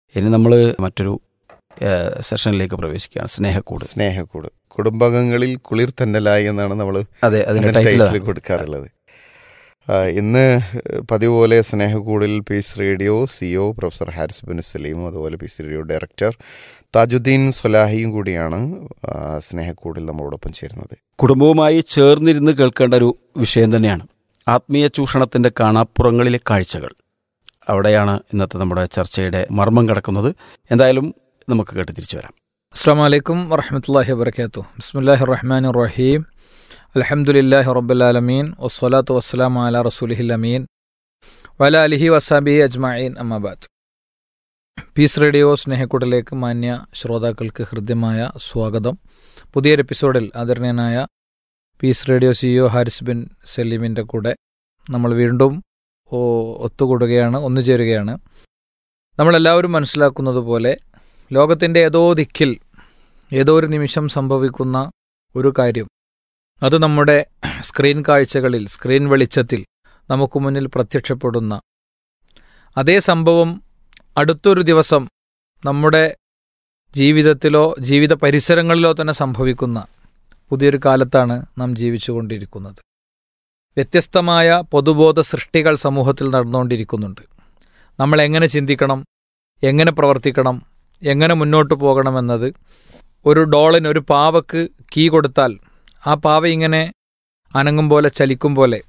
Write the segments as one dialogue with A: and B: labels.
A: ഇനി നമ്മൾ മറ്റൊരു സെഷനിലേക്ക് പ്രവേശിക്കുകയാണ്. സ്നേഹക്കൂട്
B: കുടുംബാംഗങ്ങളിൽ കുളിർ തന്നലായി എന്നാണ് നമ്മൾ
A: അതെ, അതിൻ്റെ
B: ടൈറ്റിൽ
A: ടൈറ്റിൽ
B: കൊടുക്കാറുള്ളത്. ഇന്ന് പതിവ് പോലെ സ്നേഹക്കൂടിൽ piece radio CEO professor Haris bin സലീമും അതുപോലെ പീസ് റേഡിയോ ഡയറക്ടർ താജുദ്ദീൻ സ്വലാഹിയും കൂടിയാണ് സ്നേഹക്കൂടിൽ നമ്മളോടൊപ്പം ചേരുന്നത്.
A: കുടുംബവുമായി ചേർന്നിരുന്ന് കേൾക്കേണ്ട ഒരു വിഷയം തന്നെയാണ് ആത്മീയ ചൂഷണത്തിൻ്റെ കാണാപ്പുറങ്ങളിലെ കാഴ്ചകൾ. അവിടെയാണ് ഇന്നത്തെ നമ്മുടെ ചർച്ചയുടെ മർമ്മം കിടക്കുന്നത്. എന്തായാലും നമുക്ക് കേട്ട് തിരിച്ചു വരാം.
C: അസ്സലാമു അലൈക്കും വറഹ്മത്തുള്ളാഹി വബറകാതുഹു. ബിസ്മില്ലാഹിർ റഹ്മാനിർ റഹീം. അൽഹംദുലില്ലാഹി റബ്ബിൽ ആലമീൻ വസ്സലാത്തു വസ്സലാമു അലാ റസൂലിഹിൽ അമീൻ വഅലാ ആലിഹി വസഹബിഹി അജ്മഈൻ. അമ്മാ ബഅദ്. പീസ് റേഡിയോ സ്നേഹക്കൂടിലേക്ക് മാന്യ ശ്രോതാക്കൾക്ക് ഹൃദ്യമായ സ്വാഗതം. പുതിയൊരു എപ്പിസോഡിൽ ആദരണീയനായ piece radio CEO Haris bin സലീമിൻ്റെ കൂടെ നമ്മൾ വീണ്ടും ഒത്തുകൂടുകയാണ്, ഒന്നുചേരുകയാണ്. നമ്മളെല്ലാവരും മനസ്സിലാക്കുന്നത് പോലെ ലോകത്തിൻ്റെ ഏതോ ദിക്കിൽ ഏതോ ഒരു നിമിഷം സംഭവിക്കുന്ന ഒരു കാര്യം, അത് നമ്മുടെ സ്ക്രീൻ കാഴ്ചകളിൽ, സ്ക്രീൻ വെളിച്ചത്തിൽ നമുക്ക് മുന്നിൽ പ്രത്യക്ഷപ്പെടുന്ന അതേ സംഭവം അടുത്തൊരു ദിവസം നമ്മുടെ ജീവിതത്തിലോ ജീവിത പരിസരങ്ങളിലോ തന്നെ സംഭവിക്കുന്ന പുതിയൊരു കാലത്താണ് നാം ജീവിച്ചുകൊണ്ടിരിക്കുന്നത്. വ്യത്യസ്തമായ പൊതുബോധ സൃഷ്ടികൾ സമൂഹത്തിൽ നടന്നുകൊണ്ടിരിക്കുന്നുണ്ട്. നമ്മൾ എങ്ങനെ ചിന്തിക്കണം, എങ്ങനെ പ്രവർത്തിക്കണം, എങ്ങനെ മുന്നോട്ട് പോകണമെന്നത് ഒരു ഡോളിന്, ഒരു പാവക്ക് കീ കൊടുത്താൽ ആ പാവ ഇങ്ങനെ അനങ്ങും പോലെ, ചലിക്കും പോലെ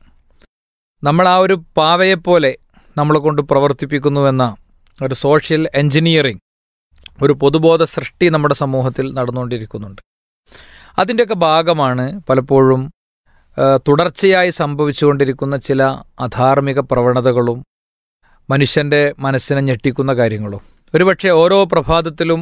C: നമ്മൾ ആ ഒരു പാവയെപ്പോലെ നമ്മളെ കൊണ്ട് പ്രവർത്തിപ്പിക്കുന്നുവെന്ന ഒരു സോഷ്യൽ എൻജിനീയറിംഗ്, ഒരു പൊതുബോധ സൃഷ്ടി നമ്മുടെ സമൂഹത്തിൽ നടന്നുകൊണ്ടിരിക്കുന്നുണ്ട്. അതിൻ്റെയൊക്കെ ഭാഗമാണ് പലപ്പോഴും തുടർച്ചയായി സംഭവിച്ചുകൊണ്ടിരിക്കുന്ന ചില അധാർമിക പ്രവണതകളും മനുഷ്യൻ്റെ മനസ്സിനെ ഞെട്ടിക്കുന്ന കാര്യങ്ങളും. ഒരുപക്ഷെ ഓരോ പ്രഭാതത്തിലും,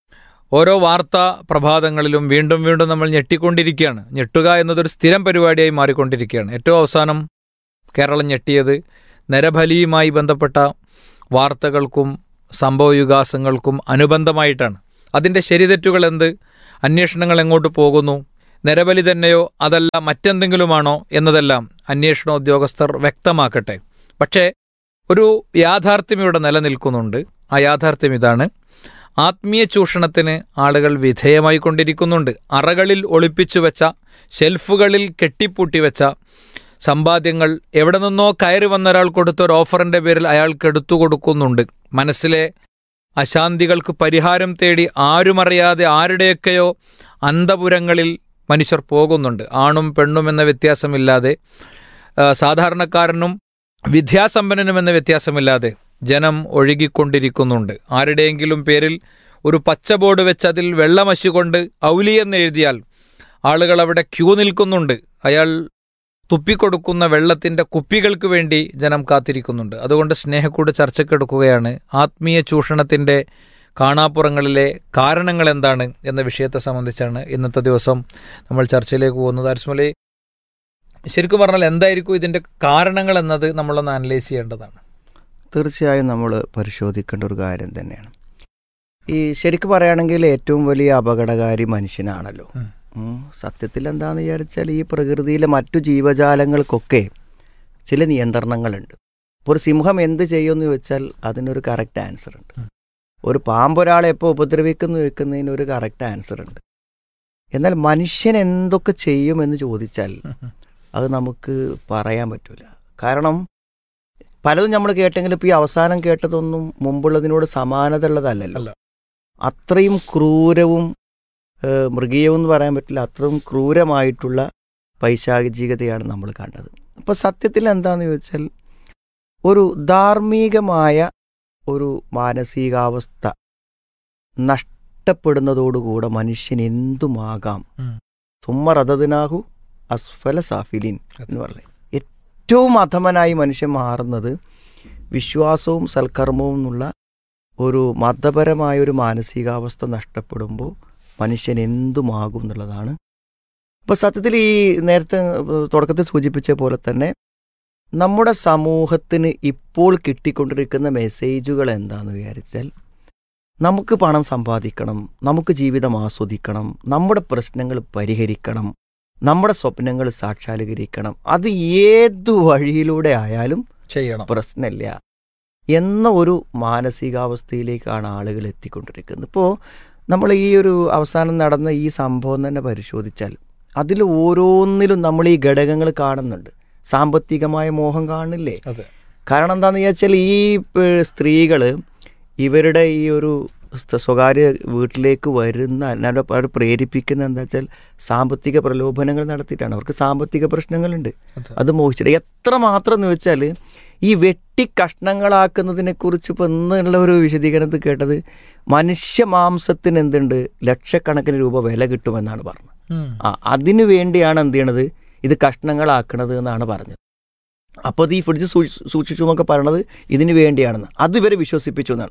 C: ഓരോ വാർത്താ പ്രഭാതങ്ങളിലും വീണ്ടും വീണ്ടും നമ്മൾ ഞെട്ടിക്കൊണ്ടിരിക്കുകയാണ്. ഞെട്ടുക എന്നതൊരു സ്ഥിരം പരിപാടിയായി മാറിക്കൊണ്ടിരിക്കുകയാണ്. ഏറ്റവും അവസാനം കേരളം ഞെട്ടിയത് നരബലിയുമായി ബന്ധപ്പെട്ട വാർത്തകൾക്കും സംഭവവികാസങ്ങൾക്കും അനുബന്ധമായിട്ടാണ്. അതിൻ്റെ ശരിതെറ്റുകൾ എന്ത്, അന്വേഷണങ്ങൾ എങ്ങോട്ട് പോകുന്നു, നരബലി തന്നെയോ അതല്ല മറ്റെന്തെങ്കിലുമാണോ എന്നതെല്ലാം അന്വേഷണ ഉദ്യോഗസ്ഥർ വ്യക്തമാക്കട്ടെ. പക്ഷേ ഒരു യാഥാർത്ഥ്യം ഇവിടെ നിലനിൽക്കുന്നുണ്ട്. ആ യാഥാർത്ഥ്യം ഇതാണ്: ആത്മീയ ചൂഷണത്തിന് ആളുകൾ വിധേയമായിക്കൊണ്ടിരിക്കുന്നുണ്ട്. അറകളിൽ ഒളിപ്പിച്ചു വെച്ച, ഷെൽഫുകളിൽ കെട്ടിപ്പൂട്ടിവെച്ച സമ്പാദ്യങ്ങൾ എവിടെ നിന്നോ കയറി വന്ന ഒരാൾ കൊടുത്ത ഒരു ഓഫറിൻ്റെ പേരിൽ അയാൾക്ക് എടുത്തു കൊടുക്കുന്നുണ്ട്. മനസ്സിലെ അശാന്തികൾക്ക് പരിഹാരം തേടി ആരുമറിയാതെ ആരുടെയൊക്കെയോ അന്തപുരങ്ങളിൽ മനുഷ്യർ പോകുന്നുണ്ട്. ആണും പെണ്ണും എന്ന വ്യത്യാസമില്ലാതെ, സാധാരണക്കാരനും വിദ്യാസമ്പന്നനും എന്ന വ്യത്യാസമില്ലാതെ ജനം ഒഴുകിക്കൊണ്ടിരിക്കുന്നുണ്ട്. ആരുടെയെങ്കിലും പേരിൽ ഒരു പച്ച ബോർഡ് വെച്ച് അതിൽ വെള്ളമശി കൊണ്ട് ഔലിയെന്ന് എഴുതിയാൽ ആളുകൾ അവിടെ ക്യൂ നിൽക്കുന്നുണ്ട്. അയാൾ തുപ്പിക്കൊടുക്കുന്ന വെള്ളത്തിൻ്റെ കുപ്പികൾക്ക് വേണ്ടി ജനം കാത്തിരിക്കുന്നുണ്ട്. അതുകൊണ്ട് സ്നേഹക്കൂട് ചർച്ചയ്ക്കെടുക്കുകയാണ് ആത്മീയ ചൂഷണത്തിൻ്റെ കാണാപ്പുറങ്ങളിലെ കാരണങ്ങൾ എന്താണ് എന്ന വിഷയത്തെ സംബന്ധിച്ചാണ് ഇന്നത്തെ ദിവസം നമ്മൾ ചർച്ചയിലേക്ക് പോകുന്നത്. അരിസ്മലി, ശരിക്കും പറഞ്ഞാൽ എന്തായിരിക്കും ഇതിൻ്റെ കാരണങ്ങൾ എന്നത് നമ്മളൊന്ന് അനലൈസ് ചെയ്യേണ്ടതാണ്.
D: തീർച്ചയായും നമ്മൾ പരിശോധിക്കേണ്ട ഒരു കാര്യം തന്നെയാണ്. ഈ ശരിക്കും പറയുകയാണെങ്കിൽ ഏറ്റവും വലിയ അപകടകാരി മനുഷ്യനാണല്ലോ. സത്യത്തിൽ എന്താണെന്ന് വിചാരിച്ചാൽ ഈ പ്രകൃതിയിലെ മറ്റു ജീവജാലങ്ങൾക്കൊക്കെ ചില നിയന്ത്രണങ്ങളുണ്ട്. ഒരു സിംഹം എന്ത് ചെയ്യുമെന്ന് ചോദിച്ചാൽ അതിനൊരു കറക്റ്റ് ആൻസർ ഉണ്ട്. ഒരു പാമ്പ് ഒരാളെ എപ്പോൾ ഉപദ്രവിക്കുന്നു വെക്കുന്നതിന് ഒരു കറക്റ്റ് ആൻസർ ഉണ്ട്. എന്നാൽ മനുഷ്യൻ എന്തൊക്കെ ചെയ്യുമെന്ന് ചോദിച്ചാൽ അത് നമുക്ക് പറയാൻ പറ്റില്ല. കാരണം പലതും നമ്മൾ കേട്ടെങ്കിലും ഇപ്പോൾ ഈ അവസാനം കേട്ടതൊന്നും മുമ്പുള്ളതിനോട് സമാനത ഉള്ളതല്ലല്ലോ. അത്രയും ക്രൂരവും മൃഗീയവും എന്ന് പറയാൻ പറ്റില്ല, അത്രയും ക്രൂരമായിട്ടുള്ള പൈശാചികതയാണ് നമ്മൾ കണ്ടത്. അപ്പോൾ സത്യത്തിൽ എന്താണെന്ന് ചോദിച്ചാൽ ഒരു ധാർമ്മികമായ ഒരു മാനസികാവസ്ഥ നഷ്ടപ്പെടുന്നതോടുകൂടെ മനുഷ്യൻ എന്തുമാകാം. സുമ്മറദനാഹു അസ്ഫല സാഫിലിൻ എന്ന് പറഞ്ഞത് ഏറ്റവും അധമനായി മനുഷ്യൻ മാറുന്നത് വിശ്വാസവും സൽക്കർമ്മവും എന്നുള്ള ഒരു മതപരമായ ഒരു മാനസികാവസ്ഥ നഷ്ടപ്പെടുമ്പോൾ മനുഷ്യൻ എന്തുമാകും എന്നുള്ളതാണ്. അപ്പോൾ സത്യത്തിൽ ഈ നേരത്തെ തുടക്കത്തിൽ സൂചിപ്പിച്ച പോലെ തന്നെ നമ്മുടെ സമൂഹത്തിന് ഇപ്പോൾ കിട്ടിക്കൊണ്ടിരിക്കുന്ന മെസ്സേജുകൾ എന്താണെന്ന് വിചാരിച്ചാൽ നമുക്ക് പണം സമ്പാദിക്കണം, നമുക്ക് ജീവിതം ആസ്വദിക്കണം, നമ്മുടെ പ്രശ്നങ്ങൾ പരിഹരിക്കണം, നമ്മുടെ സ്വപ്നങ്ങൾ സാക്ഷാത്കരിക്കണം. അത് ഏതു വഴിയിലൂടെ ആയാലും
C: ചെയ്യണം,
D: പ്രശ്നമില്ല. എന്ന ഒരു മാനസികാവസ്ഥയിലേക്കാണ് ആളുകൾ എത്തിക്കൊണ്ടിരിക്കുന്നത്. ഇപ്പോൾ നമ്മൾ ഈ ഒരു അവസാനം നടന്ന ഈ സംഭവം തന്നെ പരിശോധിച്ചാൽ അതിൽ ഓരോന്നിലും നമ്മൾ ഈ ഘടകങ്ങൾ കാണുന്നുണ്ട്. സാമ്പത്തികമായ മോഹം കാണില്ലേ? കാരണം എന്താണെന്ന് വിചാരിച്ചാൽ ഈ സ്ത്രീകൾ ഇവരുടെ ഈ ഒരു സ്വകാര്യ വീട്ടിലേക്ക് വരുന്ന അവർ പ്രേരിപ്പിക്കുന്ന എന്താ വെച്ചാൽ സാമ്പത്തിക പ്രലോഭനങ്ങൾ നടത്തിയിട്ടാണ്. അവർക്ക് സാമ്പത്തിക പ്രശ്നങ്ങളുണ്ട്, അത് മോഹിച്ചിട്ട് എത്ര മാത്രം എന്ന് വെച്ചാൽ ഈ വെട്ടി കഷ്ണങ്ങളാക്കുന്നതിനെക്കുറിച്ച് ഇപ്പോൾ എന്നുള്ള ഒരു വിശദീകരണത്തിൽ കേട്ടത് മനുഷ്യ മാംസത്തിന് എന്തുണ്ട് ലക്ഷക്കണക്കിന് രൂപ വില കിട്ടുമെന്നാണ് പറഞ്ഞത്. അതിനു വേണ്ടിയാണ് എന്ത് ചെയ്യണത്, ഇത് കഷ്ണങ്ങളാക്കണത് എന്നാണ് പറഞ്ഞത്. അപ്പോൾ അത് ഈ ഫ്രിഡ്ജ് സൂക്ഷിച്ചു എന്നൊക്കെ പറയണത് ഇതിന് വേണ്ടിയാണെന്ന് അത് ഇവരെ വിശ്വസിപ്പിച്ചു എന്നാണ്.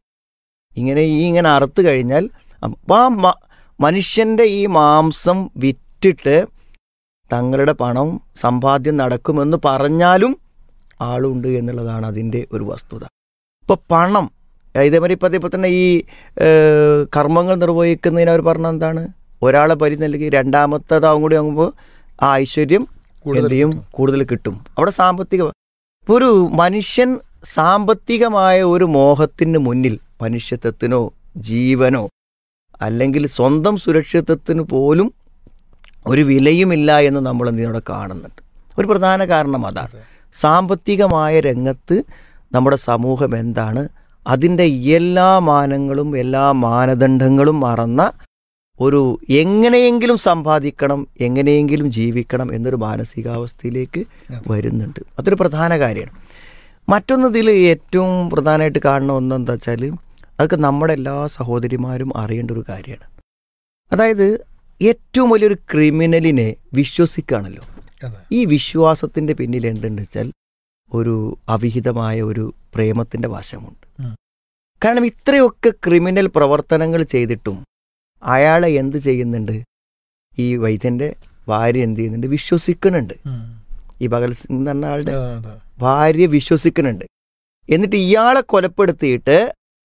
D: ഇങ്ങനെ അറുത്ത് കഴിഞ്ഞാൽ അപ്പോൾ ആ മനുഷ്യൻ്റെ ഈ മാംസം വിറ്റിട്ട് തങ്ങളുടെ പണം സമ്പാദ്യം നടക്കുമെന്ന് പറഞ്ഞാലും ആളുണ്ട് എന്നുള്ളതാണ് അതിൻ്റെ ഒരു വസ്തുത. ഇപ്പോൾ പണം ഇതേമാതിരി ഇപ്പോൾ തന്നെ ഈ കർമ്മങ്ങൾ നിർവഹിക്കുന്നതിന് അവർ പറഞ്ഞ എന്താണ്, ഒരാളെ ബലി നൽകി രണ്ടാമത്തേതാവും കൂടി ആകുമ്പോൾ ആ ഐശ്വര്യം എന്തെയും കൂടുതൽ കിട്ടും. അവിടെ സാമ്പത്തിക ഇപ്പോൾ ഒരു മനുഷ്യൻ സാമ്പത്തികമായ ഒരു മോഹത്തിന് മുന്നിൽ മനുഷ്യത്വത്തിനോ ജീവനോ അല്ലെങ്കിൽ സ്വന്തം സുരക്ഷിതത്വത്തിന് പോലും ഒരു വിലയുമില്ല എന്ന് നമ്മൾ എന്തിനോടെ കാണുന്നുണ്ട്. ഒരു പ്രധാന കാരണം അതാണ്. സാമ്പത്തികമായ രംഗത്ത് നമ്മുടെ സമൂഹം എന്താണ്, അതിൻ്റെ എല്ലാ മാനങ്ങളും എല്ലാ മാനദണ്ഡങ്ങളും മറന്ന ഒരു എങ്ങനെയെങ്കിലും സമ്പാദിക്കണം, എങ്ങനെയെങ്കിലും ജീവിക്കണം എന്നൊരു മാനസികാവസ്ഥയിലേക്ക് വരുന്നുണ്ട്. അതൊരു പ്രധാന കാര്യമാണ്. മറ്റൊന്നതിൽ ഏറ്റവും പ്രധാനമായിട്ട് കാണുന്ന ഒന്നെന്താ വെച്ചാൽ അതൊക്കെ നമ്മുടെ എല്ലാ സഹോദരിമാരും അറിയേണ്ട ഒരു കാര്യമാണ്. അതായത് ഏറ്റവും വലിയൊരു ക്രിമിനലിനെ വിശ്വസിക്കുകയാണല്ലോ. ഈ വിശ്വാസത്തിൻ്റെ പിന്നിൽ എന്തുണ്ട് വെച്ചാൽ ഒരു അവിഹിതമായ ഒരു പ്രേമത്തിൻ്റെ വശമുണ്ട്. കാരണം ഇത്രയൊക്കെ ക്രിമിനൽ പ്രവർത്തനങ്ങൾ ചെയ്തിട്ടും അയാളെ എന്ത് ചെയ്യുന്നുണ്ട്, ഈ വൈദ്യൻ്റെ ഭാര്യ എന്ത് ചെയ്യുന്നുണ്ട്, വിശ്വസിക്കുന്നുണ്ട്. ഈ ഭഗത് സിംഗ് എന്ന് പറഞ്ഞ ആളുടെ ഭാര്യ വിശ്വസിക്കുന്നുണ്ട്. എന്നിട്ട് ഇയാളെ കൊലപ്പെടുത്തിയിട്ട്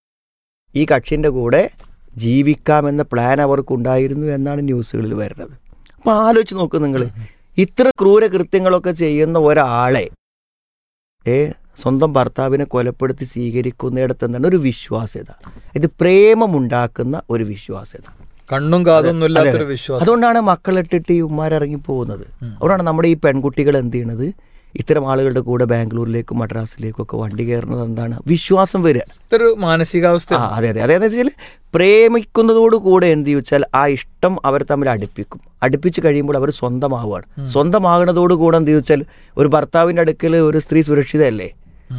D: ഈ കക്ഷിൻ്റെ കൂടെ ജീവിക്കാമെന്ന പ്ലാൻ അവർക്കുണ്ടായിരുന്നു എന്നാണ് ന്യൂസുകളിൽ വരുന്നത്. അപ്പോൾ ആലോചിച്ച് നോക്കൂ നിങ്ങൾ, ഇത്ര ക്രൂര കൃത്യങ്ങളൊക്കെ ചെയ്യുന്ന ഒരാളെ സ്വന്തം ഭർത്താവിനെ കൊലപ്പെടുത്തി സ്വീകരിക്കുന്നിടത്ത് എന്താണ് ഒരു വിശ്വാസ്യത. ഇത് പ്രേമമുണ്ടാക്കുന്ന ഒരു വിശ്വാസ്യത,
C: കണ്ണും കാതൊന്നും ഇല്ലാത്തൊരു വിശ്വാസം.
D: അതുകൊണ്ടാണ് മക്കളിട്ടിട്ട് ഈ ഉമ്മാരിറങ്ങി പോകുന്നത്. അതുകൊണ്ടാണ് നമ്മുടെ ഈ പെൺകുട്ടികൾ എന്ത് ചെയ്യണത്, ഇത്തരം ആളുകളുടെ കൂടെ ബാംഗ്ലൂരിലേക്കും മദ്രാസിലേക്കും ഒക്കെ വണ്ടി കയറുന്നത് എന്താണ്, വിശ്വാസം വരിക,
C: ഇതൊരു മാനസികാവസ്ഥ.
D: അതെ അതെ അതെന്ന് വെച്ചാൽ പ്രേമിക്കുന്നതോടുകൂടെ എന്ത് ചോദിച്ചാൽ ആ ഇഷ്ടം അവർ തമ്മിൽ അടുപ്പിച്ച് കഴിയുമ്പോൾ അവർ സ്വന്തമാവുകയാണ്. സ്വന്തമാകുന്നതോടുകൂടെ എന്ത് ചോദിച്ചാൽ ഒരു ഭർത്താവിൻ്റെ അടുക്കൽ ഒരു സ്ത്രീ സുരക്ഷിതയല്ലേ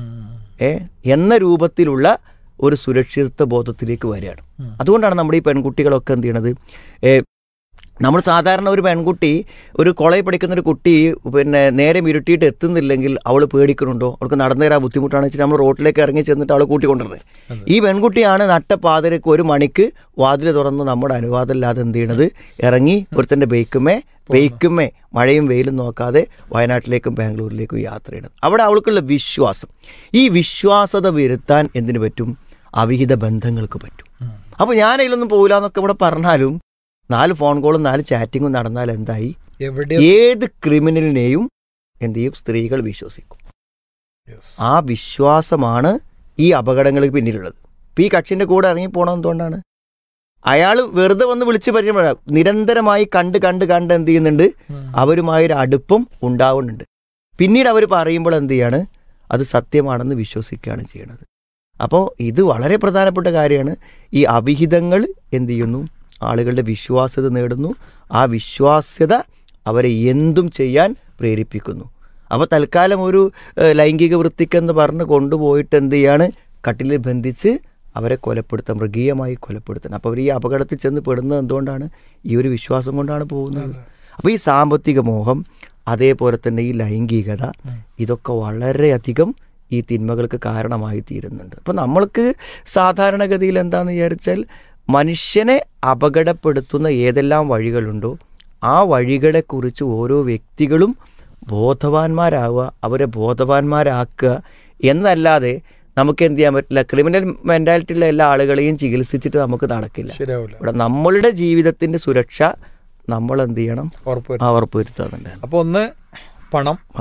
D: എന്ന രൂപത്തിലുള്ള ഒരു സുരക്ഷിതത്വ ബോധത്തിലേക്ക് വരികയാണ്. അതുകൊണ്ടാണ് നമ്മുടെ ഈ പെൺകുട്ടികളൊക്കെ എന്ത് ചെയ്യണത്, നമ്മൾ സാധാരണ ഒരു പെൺകുട്ടി ഒരു കോളേജിൽ പഠിക്കുന്ന ഒരു കുട്ടി നേരെ ഇരുട്ടിയിട്ട് എത്തുന്നില്ലെങ്കിൽ അവൾ പേടിക്കണുണ്ടോ, അവൾക്ക് നടന്നു തരാൻ ബുദ്ധിമുട്ടാണെന്ന് വെച്ചാൽ നമ്മൾ റോഡിലേക്ക് ഇറങ്ങി ചെന്നിട്ട് അവളെ കൂട്ടിക്കൊണ്ടിരുന്നത്. ഈ പെൺകുട്ടിയാണ് നട്ടപ്പാതിരക്ക് 1 മണിക്ക് വാതിൽ തുറന്ന് നമ്മുടെ അനുവാദമില്ലാതെ എന്ത് ചെയ്യണത്, ഇറങ്ങി ഒരുത്തൻ്റെ ബൈക്കുമേ മഴയും വെയിലും നോക്കാതെ വയനാട്ടിലേക്കും ബാംഗ്ലൂരിലേക്കും യാത്ര ചെയ്യണം. അവിടെ അവൾക്കുള്ള വിശ്വാസം, ഈ വിശ്വാസത വരുത്താൻ എന്തിനു പറ്റും, അവിഹിത ബന്ധങ്ങൾക്ക് പറ്റും. അപ്പോൾ ഞാൻ അതിലൊന്നും പോകില്ല എന്നൊക്കെ ഇവിടെ പറഞ്ഞാലും 4 ഫോൺ കോളും 4 ചാറ്റിങ്ങും നടന്നാൽ എന്തായി, ഏത് ക്രിമിനലിനെയും എന്ത് ചെയ്യും, സ്ത്രീകൾ വിശ്വസിക്കും. ആ വിശ്വാസമാണ് ഈ അപകടങ്ങൾക്ക് പിന്നിലുള്ളത്. ഇപ്പം ഈ കക്ഷിൻ്റെ കൂടെ ഇറങ്ങിപ്പോണം എന്തുകൊണ്ടാണ്, അയാൾ വെറുതെ വന്ന് വിളിച്ച് പരിചയപ്പെടാം, നിരന്തരമായി കണ്ട് എന്ത് ചെയ്യുന്നുണ്ട്, അവരുമായൊരു അടുപ്പം ഉണ്ടാവുന്നുണ്ട്. പിന്നീട് അവർ പറയുമ്പോൾ എന്ത് ചെയ്യാണ്, അത് സത്യമാണെന്ന് വിശ്വസിക്കുകയാണ് ചെയ്യണത്. അപ്പോൾ ഇത് വളരെ പ്രധാനപ്പെട്ട കാര്യമാണ്. ഈ അവിഹിതങ്ങൾ എന്ത് ചെയ്യുന്നു, ആളുകളുടെ വിശ്വാസ്യത നേടുന്നു. ആ വിശ്വാസ്യത അവരെ എന്തും ചെയ്യാൻ പ്രേരിപ്പിക്കുന്നു. അപ്പോൾ തൽക്കാലം ഒരു ലൈംഗിക വൃത്തിക്കെന്ന് പറഞ്ഞ് കൊണ്ടുപോയിട്ട് എന്ത് ചെയ്യാണ്, കട്ടിലിൽ ബന്ധിച്ച് അവരെ കൊലപ്പെടുത്താൻ, മൃഗീയമായി കൊലപ്പെടുത്താൻ. അപ്പോൾ അവർ ഈ അപകടത്തിൽ ചെന്ന് പെടുന്നത് എന്തുകൊണ്ടാണ്, ഈ ഒരു വിശ്വാസം കൊണ്ടാണ് പോകുന്നത്. അപ്പോൾ ഈ സാമ്പത്തിക മോഹം, അതേപോലെ തന്നെ ഈ ലൈംഗികത, ഇതൊക്കെ വളരെയധികം ഈ തിന്മകൾക്ക് കാരണമായി തീരുന്നുണ്ട്. അപ്പോൾ നമ്മൾക്ക് സാധാരണഗതിയിൽ എന്താണെന്ന് വിചാരിച്ചാൽ മനുഷ്യനെ അപകടപ്പെടുത്തുന്ന ഏതെല്ലാം വഴികളുണ്ടോ ആ വഴികളെക്കുറിച്ച് ഓരോ വ്യക്തികളും ബോധവാന്മാരാവുക, അവരെ ബോധവാന്മാരാക്കുക എന്നല്ലാതെ നമുക്ക് എന്ത് ചെയ്യാൻ പറ്റില്ല. ക്രിമിനൽ മെൻറ്റാലിറ്റിയുള്ള എല്ലാ ആളുകളെയും ചികിത്സിച്ചിട്ട് നമുക്ക് നടക്കില്ല. ഇവിടെ നമ്മളുടെ ജീവിതത്തിൻ്റെ സുരക്ഷ നമ്മൾ എന്ത് ചെയ്യണം, ഉറപ്പുവരുത്തുന്നുണ്ട്.
C: അപ്പോൾ ഒന്ന് പണം,
D: അതെ,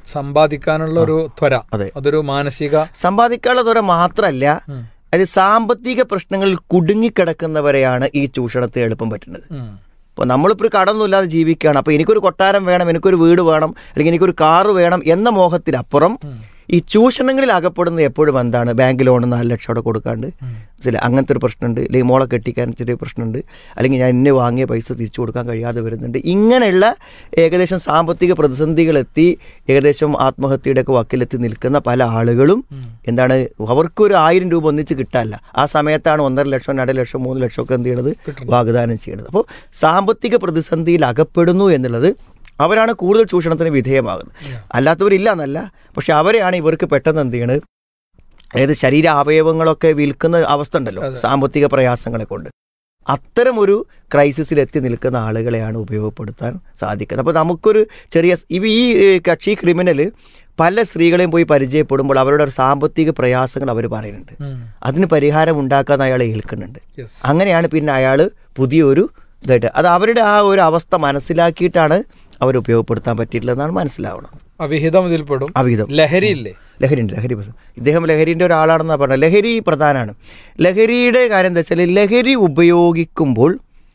C: സമ്പാദിക്കാനുള്ള ഒരു ത്വര,
D: അതെ,
C: അതൊരു മാനസിക
D: സമ്പാദിക്കാനുള്ള ത്വര മാത്രമല്ല, അത് സാമ്പത്തിക പ്രശ്നങ്ങളിൽ കുടുങ്ങിക്കിടക്കുന്നവരെയാണ് ഈ ചൂഷണത്തിന് എളുപ്പം പറ്റുന്നത്. ഇപ്പോൾ നമ്മളിപ്പോൾ ഒരു കടമൊന്നുമില്ലാതെ ജീവിക്കുകയാണ്, അപ്പോൾ എനിക്കൊരു കൊട്ടാരം വേണം, എനിക്കൊരു വീട് വേണം, അല്ലെങ്കിൽ എനിക്കൊരു കാറ് വേണം എന്ന മോഹത്തിലപ്പുറം ഈ ചൂഷണങ്ങളിൽ അകപ്പെടുന്നത് എപ്പോഴും എന്താണ്, ബാങ്ക് ലോൺ 4 ലക്ഷം അവിടെ കൊടുക്കാണ്ട്, മനസ്സിലായി, അങ്ങനത്തെ ഒരു പ്രശ്നമുണ്ട്, അല്ലെങ്കിൽ മോളെ കെട്ടിക്കാൻ ചെറിയ പ്രശ്നമുണ്ട്, അല്ലെങ്കിൽ ഞാൻ ഇന്ന് വാങ്ങിയ പൈസ തിരിച്ചു കൊടുക്കാൻ കഴിയാതെ വരുന്നുണ്ട്. ഇങ്ങനെയുള്ള ഏകദേശം സാമ്പത്തിക പ്രതിസന്ധികളെത്തി ഏകദേശം ആത്മഹത്യയുടെയൊക്കെ വക്കിലെത്തി നിൽക്കുന്ന പല ആളുകളും എന്താണ്, അവർക്കൊരു 1000 രൂപ ഒന്നിച്ച് കിട്ടാനില്ല. ആ സമയത്താണ് 1.5 ലക്ഷം 2 ലക്ഷം 3 ലക്ഷം ഒക്കെ എന്ത് ചെയ്യണത്, വാഗ്ദാനം ചെയ്യണത്. അപ്പോൾ സാമ്പത്തിക പ്രതിസന്ധിയിൽ അകപ്പെടുന്നു എന്നുള്ളത് അവരാണ് കൂടുതൽ ചൂഷണത്തിന് വിധേയമാകുന്നത്. അല്ലാത്തവരില്ല എന്നല്ല, പക്ഷെ അവരെയാണ് ഇവർക്ക് പെട്ടെന്ന് എന്ത് ചെയ്യണത്, അതായത് ശരീര അവയവങ്ങളൊക്കെ വിൽക്കുന്ന അവസ്ഥ ഉണ്ടല്ലോ സാമ്പത്തിക പ്രയാസങ്ങളെ കൊണ്ട്, അത്തരം ഒരു ക്രൈസിസിലെത്തി നിൽക്കുന്ന ആളുകളെയാണ് ഉപയോഗപ്പെടുത്താൻ സാധിക്കുന്നത്. അപ്പോൾ നമുക്കൊരു ചെറിയ ഈ കക്ഷി ക്രിമിനൽ പല സ്ത്രീകളെയും പോയി പരിചയപ്പെടുമ്പോൾ അവരുടെ ഒരു സാമ്പത്തിക പ്രയാസങ്ങൾ അവർ പറയുന്നുണ്ട്, അതിന് പരിഹാരം ഉണ്ടാക്കാൻ അയാളെ ഏൽക്കുന്നുണ്ട്. അങ്ങനെയാണ് പിന്നെ അയാൾ പുതിയൊരു ഇതായിട്ട് അത് അവരുടെ ആ ഒരു അവസ്ഥ മനസ്സിലാക്കിയിട്ടാണ് അവർ ഉപയോഗപ്പെടുത്താൻ പറ്റിയിട്ടില്ലെന്നാണ് മനസ്സിലാവണം.
C: അവിഹിതം ഇതിൽപ്പെടും.
D: അവിഹിതം,
C: ലഹരി ഇല്ലേ,
D: ലഹരിയുണ്ട്, ലഹരി ഇദ്ദേഹം ലഹരിൻ്റെ ഒരാളാണെന്നാണ് പറഞ്ഞത്. ലഹരി പ്രധാനമാണ്. ലഹരിയുടെ കാര്യം എന്താ വെച്ചാൽ, ലഹരി ഉപയോഗിക്കുമ്പോൾ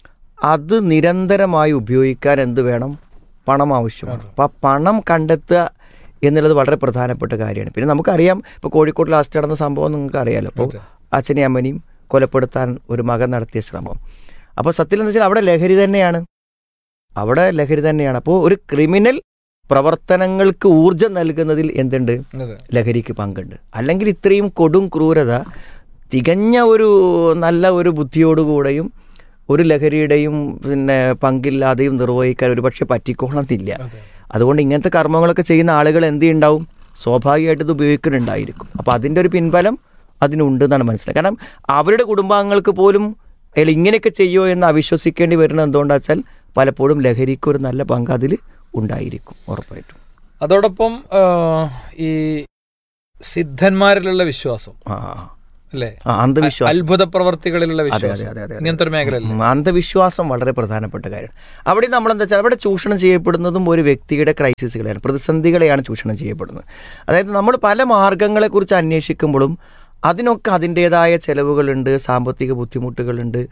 D: അത് നിരന്തരമായി ഉപയോഗിക്കാൻ എന്ത് വേണം, പണം ആവശ്യമാണ്. അപ്പോൾ ആ പണം കണ്ടെത്തുക എന്നുള്ളത് വളരെ പ്രധാനപ്പെട്ട കാര്യമാണ്. പിന്നെ നമുക്കറിയാം, ഇപ്പോൾ കോഴിക്കോട് ലാസ്റ്റ് നടന്ന സംഭവം നിങ്ങൾക്ക് അറിയാമല്ലോ. അപ്പോൾ അച്ഛനെയും അമ്മനെയും കൊലപ്പെടുത്താൻ ഒരു മകൻ നടത്തിയ ശ്രമം. അപ്പോൾ സത്യം എന്ന് വെച്ചാൽ അവിടെ ലഹരി തന്നെയാണ്, അവിടെ ലഹരി തന്നെയാണ്. അപ്പോൾ ഒരു ക്രിമിനൽ പ്രവർത്തനങ്ങൾക്ക് ഊർജം നൽകുന്നതിൽ എന്തുണ്ട്, ലഹരിക്ക് പങ്കുണ്ട്. അല്ലെങ്കിൽ ഇത്രയും കൊടും ക്രൂരത തികഞ്ഞ ഒരു നല്ല ഒരു ബുദ്ധിയോടുകൂടെയും ഒരു ലഹരിയുടെയും പിന്നെ പങ്കില്ലാതെയും നിർവഹിക്കാൻ ഒരു പക്ഷെ പറ്റിക്കോണമെന്നില്ല. അതുകൊണ്ട് ഇങ്ങനത്തെ കർമ്മങ്ങളൊക്കെ ചെയ്യുന്ന ആളുകൾ എന്ത് ഉണ്ടാവും, സ്വാഭാവികമായിട്ട് ഇത് ഉപയോഗിക്കുന്നുണ്ടായിരിക്കും. അപ്പോൾ അതിൻ്റെ ഒരു പിൻബലം അതിനുണ്ട് എന്നാണ് മനസ്സിലാക്കുക. കാരണം അവരുടെ കുടുംബാംഗങ്ങൾക്ക് പോലും അയാൾ ഇങ്ങനെയൊക്കെ ചെയ്യുമോ എന്ന് അവിശ്വസിക്കേണ്ടി വരുന്നത് എന്തുകൊണ്ടാണെന്ന് വെച്ചാൽ പലപ്പോഴും ലഹരിക്ക് ഒരു നല്ല പങ്ക് അതിൽ ഉണ്ടായിരിക്കും ഉറപ്പായിട്ടും.
C: അതോടൊപ്പം ഈ സിദ്ധന്മാരിലുള്ള വിശ്വാസം അല്ലേ,
D: അന്ധവിശ്വാസം,
C: അത്ഭുത പ്രവർത്തികളിലുള്ള വിശ്വാസം, ഇങ്ങനത്തെ ഒരു മേഖല,
D: അന്ധവിശ്വാസം വളരെ പ്രധാനപ്പെട്ട കാര്യമാണ്. അവിടെ നമ്മളെന്താ വെച്ചാൽ അവിടെ ചൂഷണം ചെയ്യപ്പെടുന്നതും ഒരു വ്യക്തിയുടെ ക്രൈസിസുകളെയാണ്, പ്രതിസന്ധികളെയാണ് ചൂഷണം ചെയ്യപ്പെടുന്നത്. അതായത് നമ്മൾ പല മാർഗങ്ങളെക്കുറിച്ച് അന്വേഷിക്കുമ്പോഴും അതിനൊക്കെ അതിൻ്റേതായ ചിലവുകളുണ്ട്, സാമ്പത്തിക ബുദ്ധിമുട്ടുകളുണ്ട്,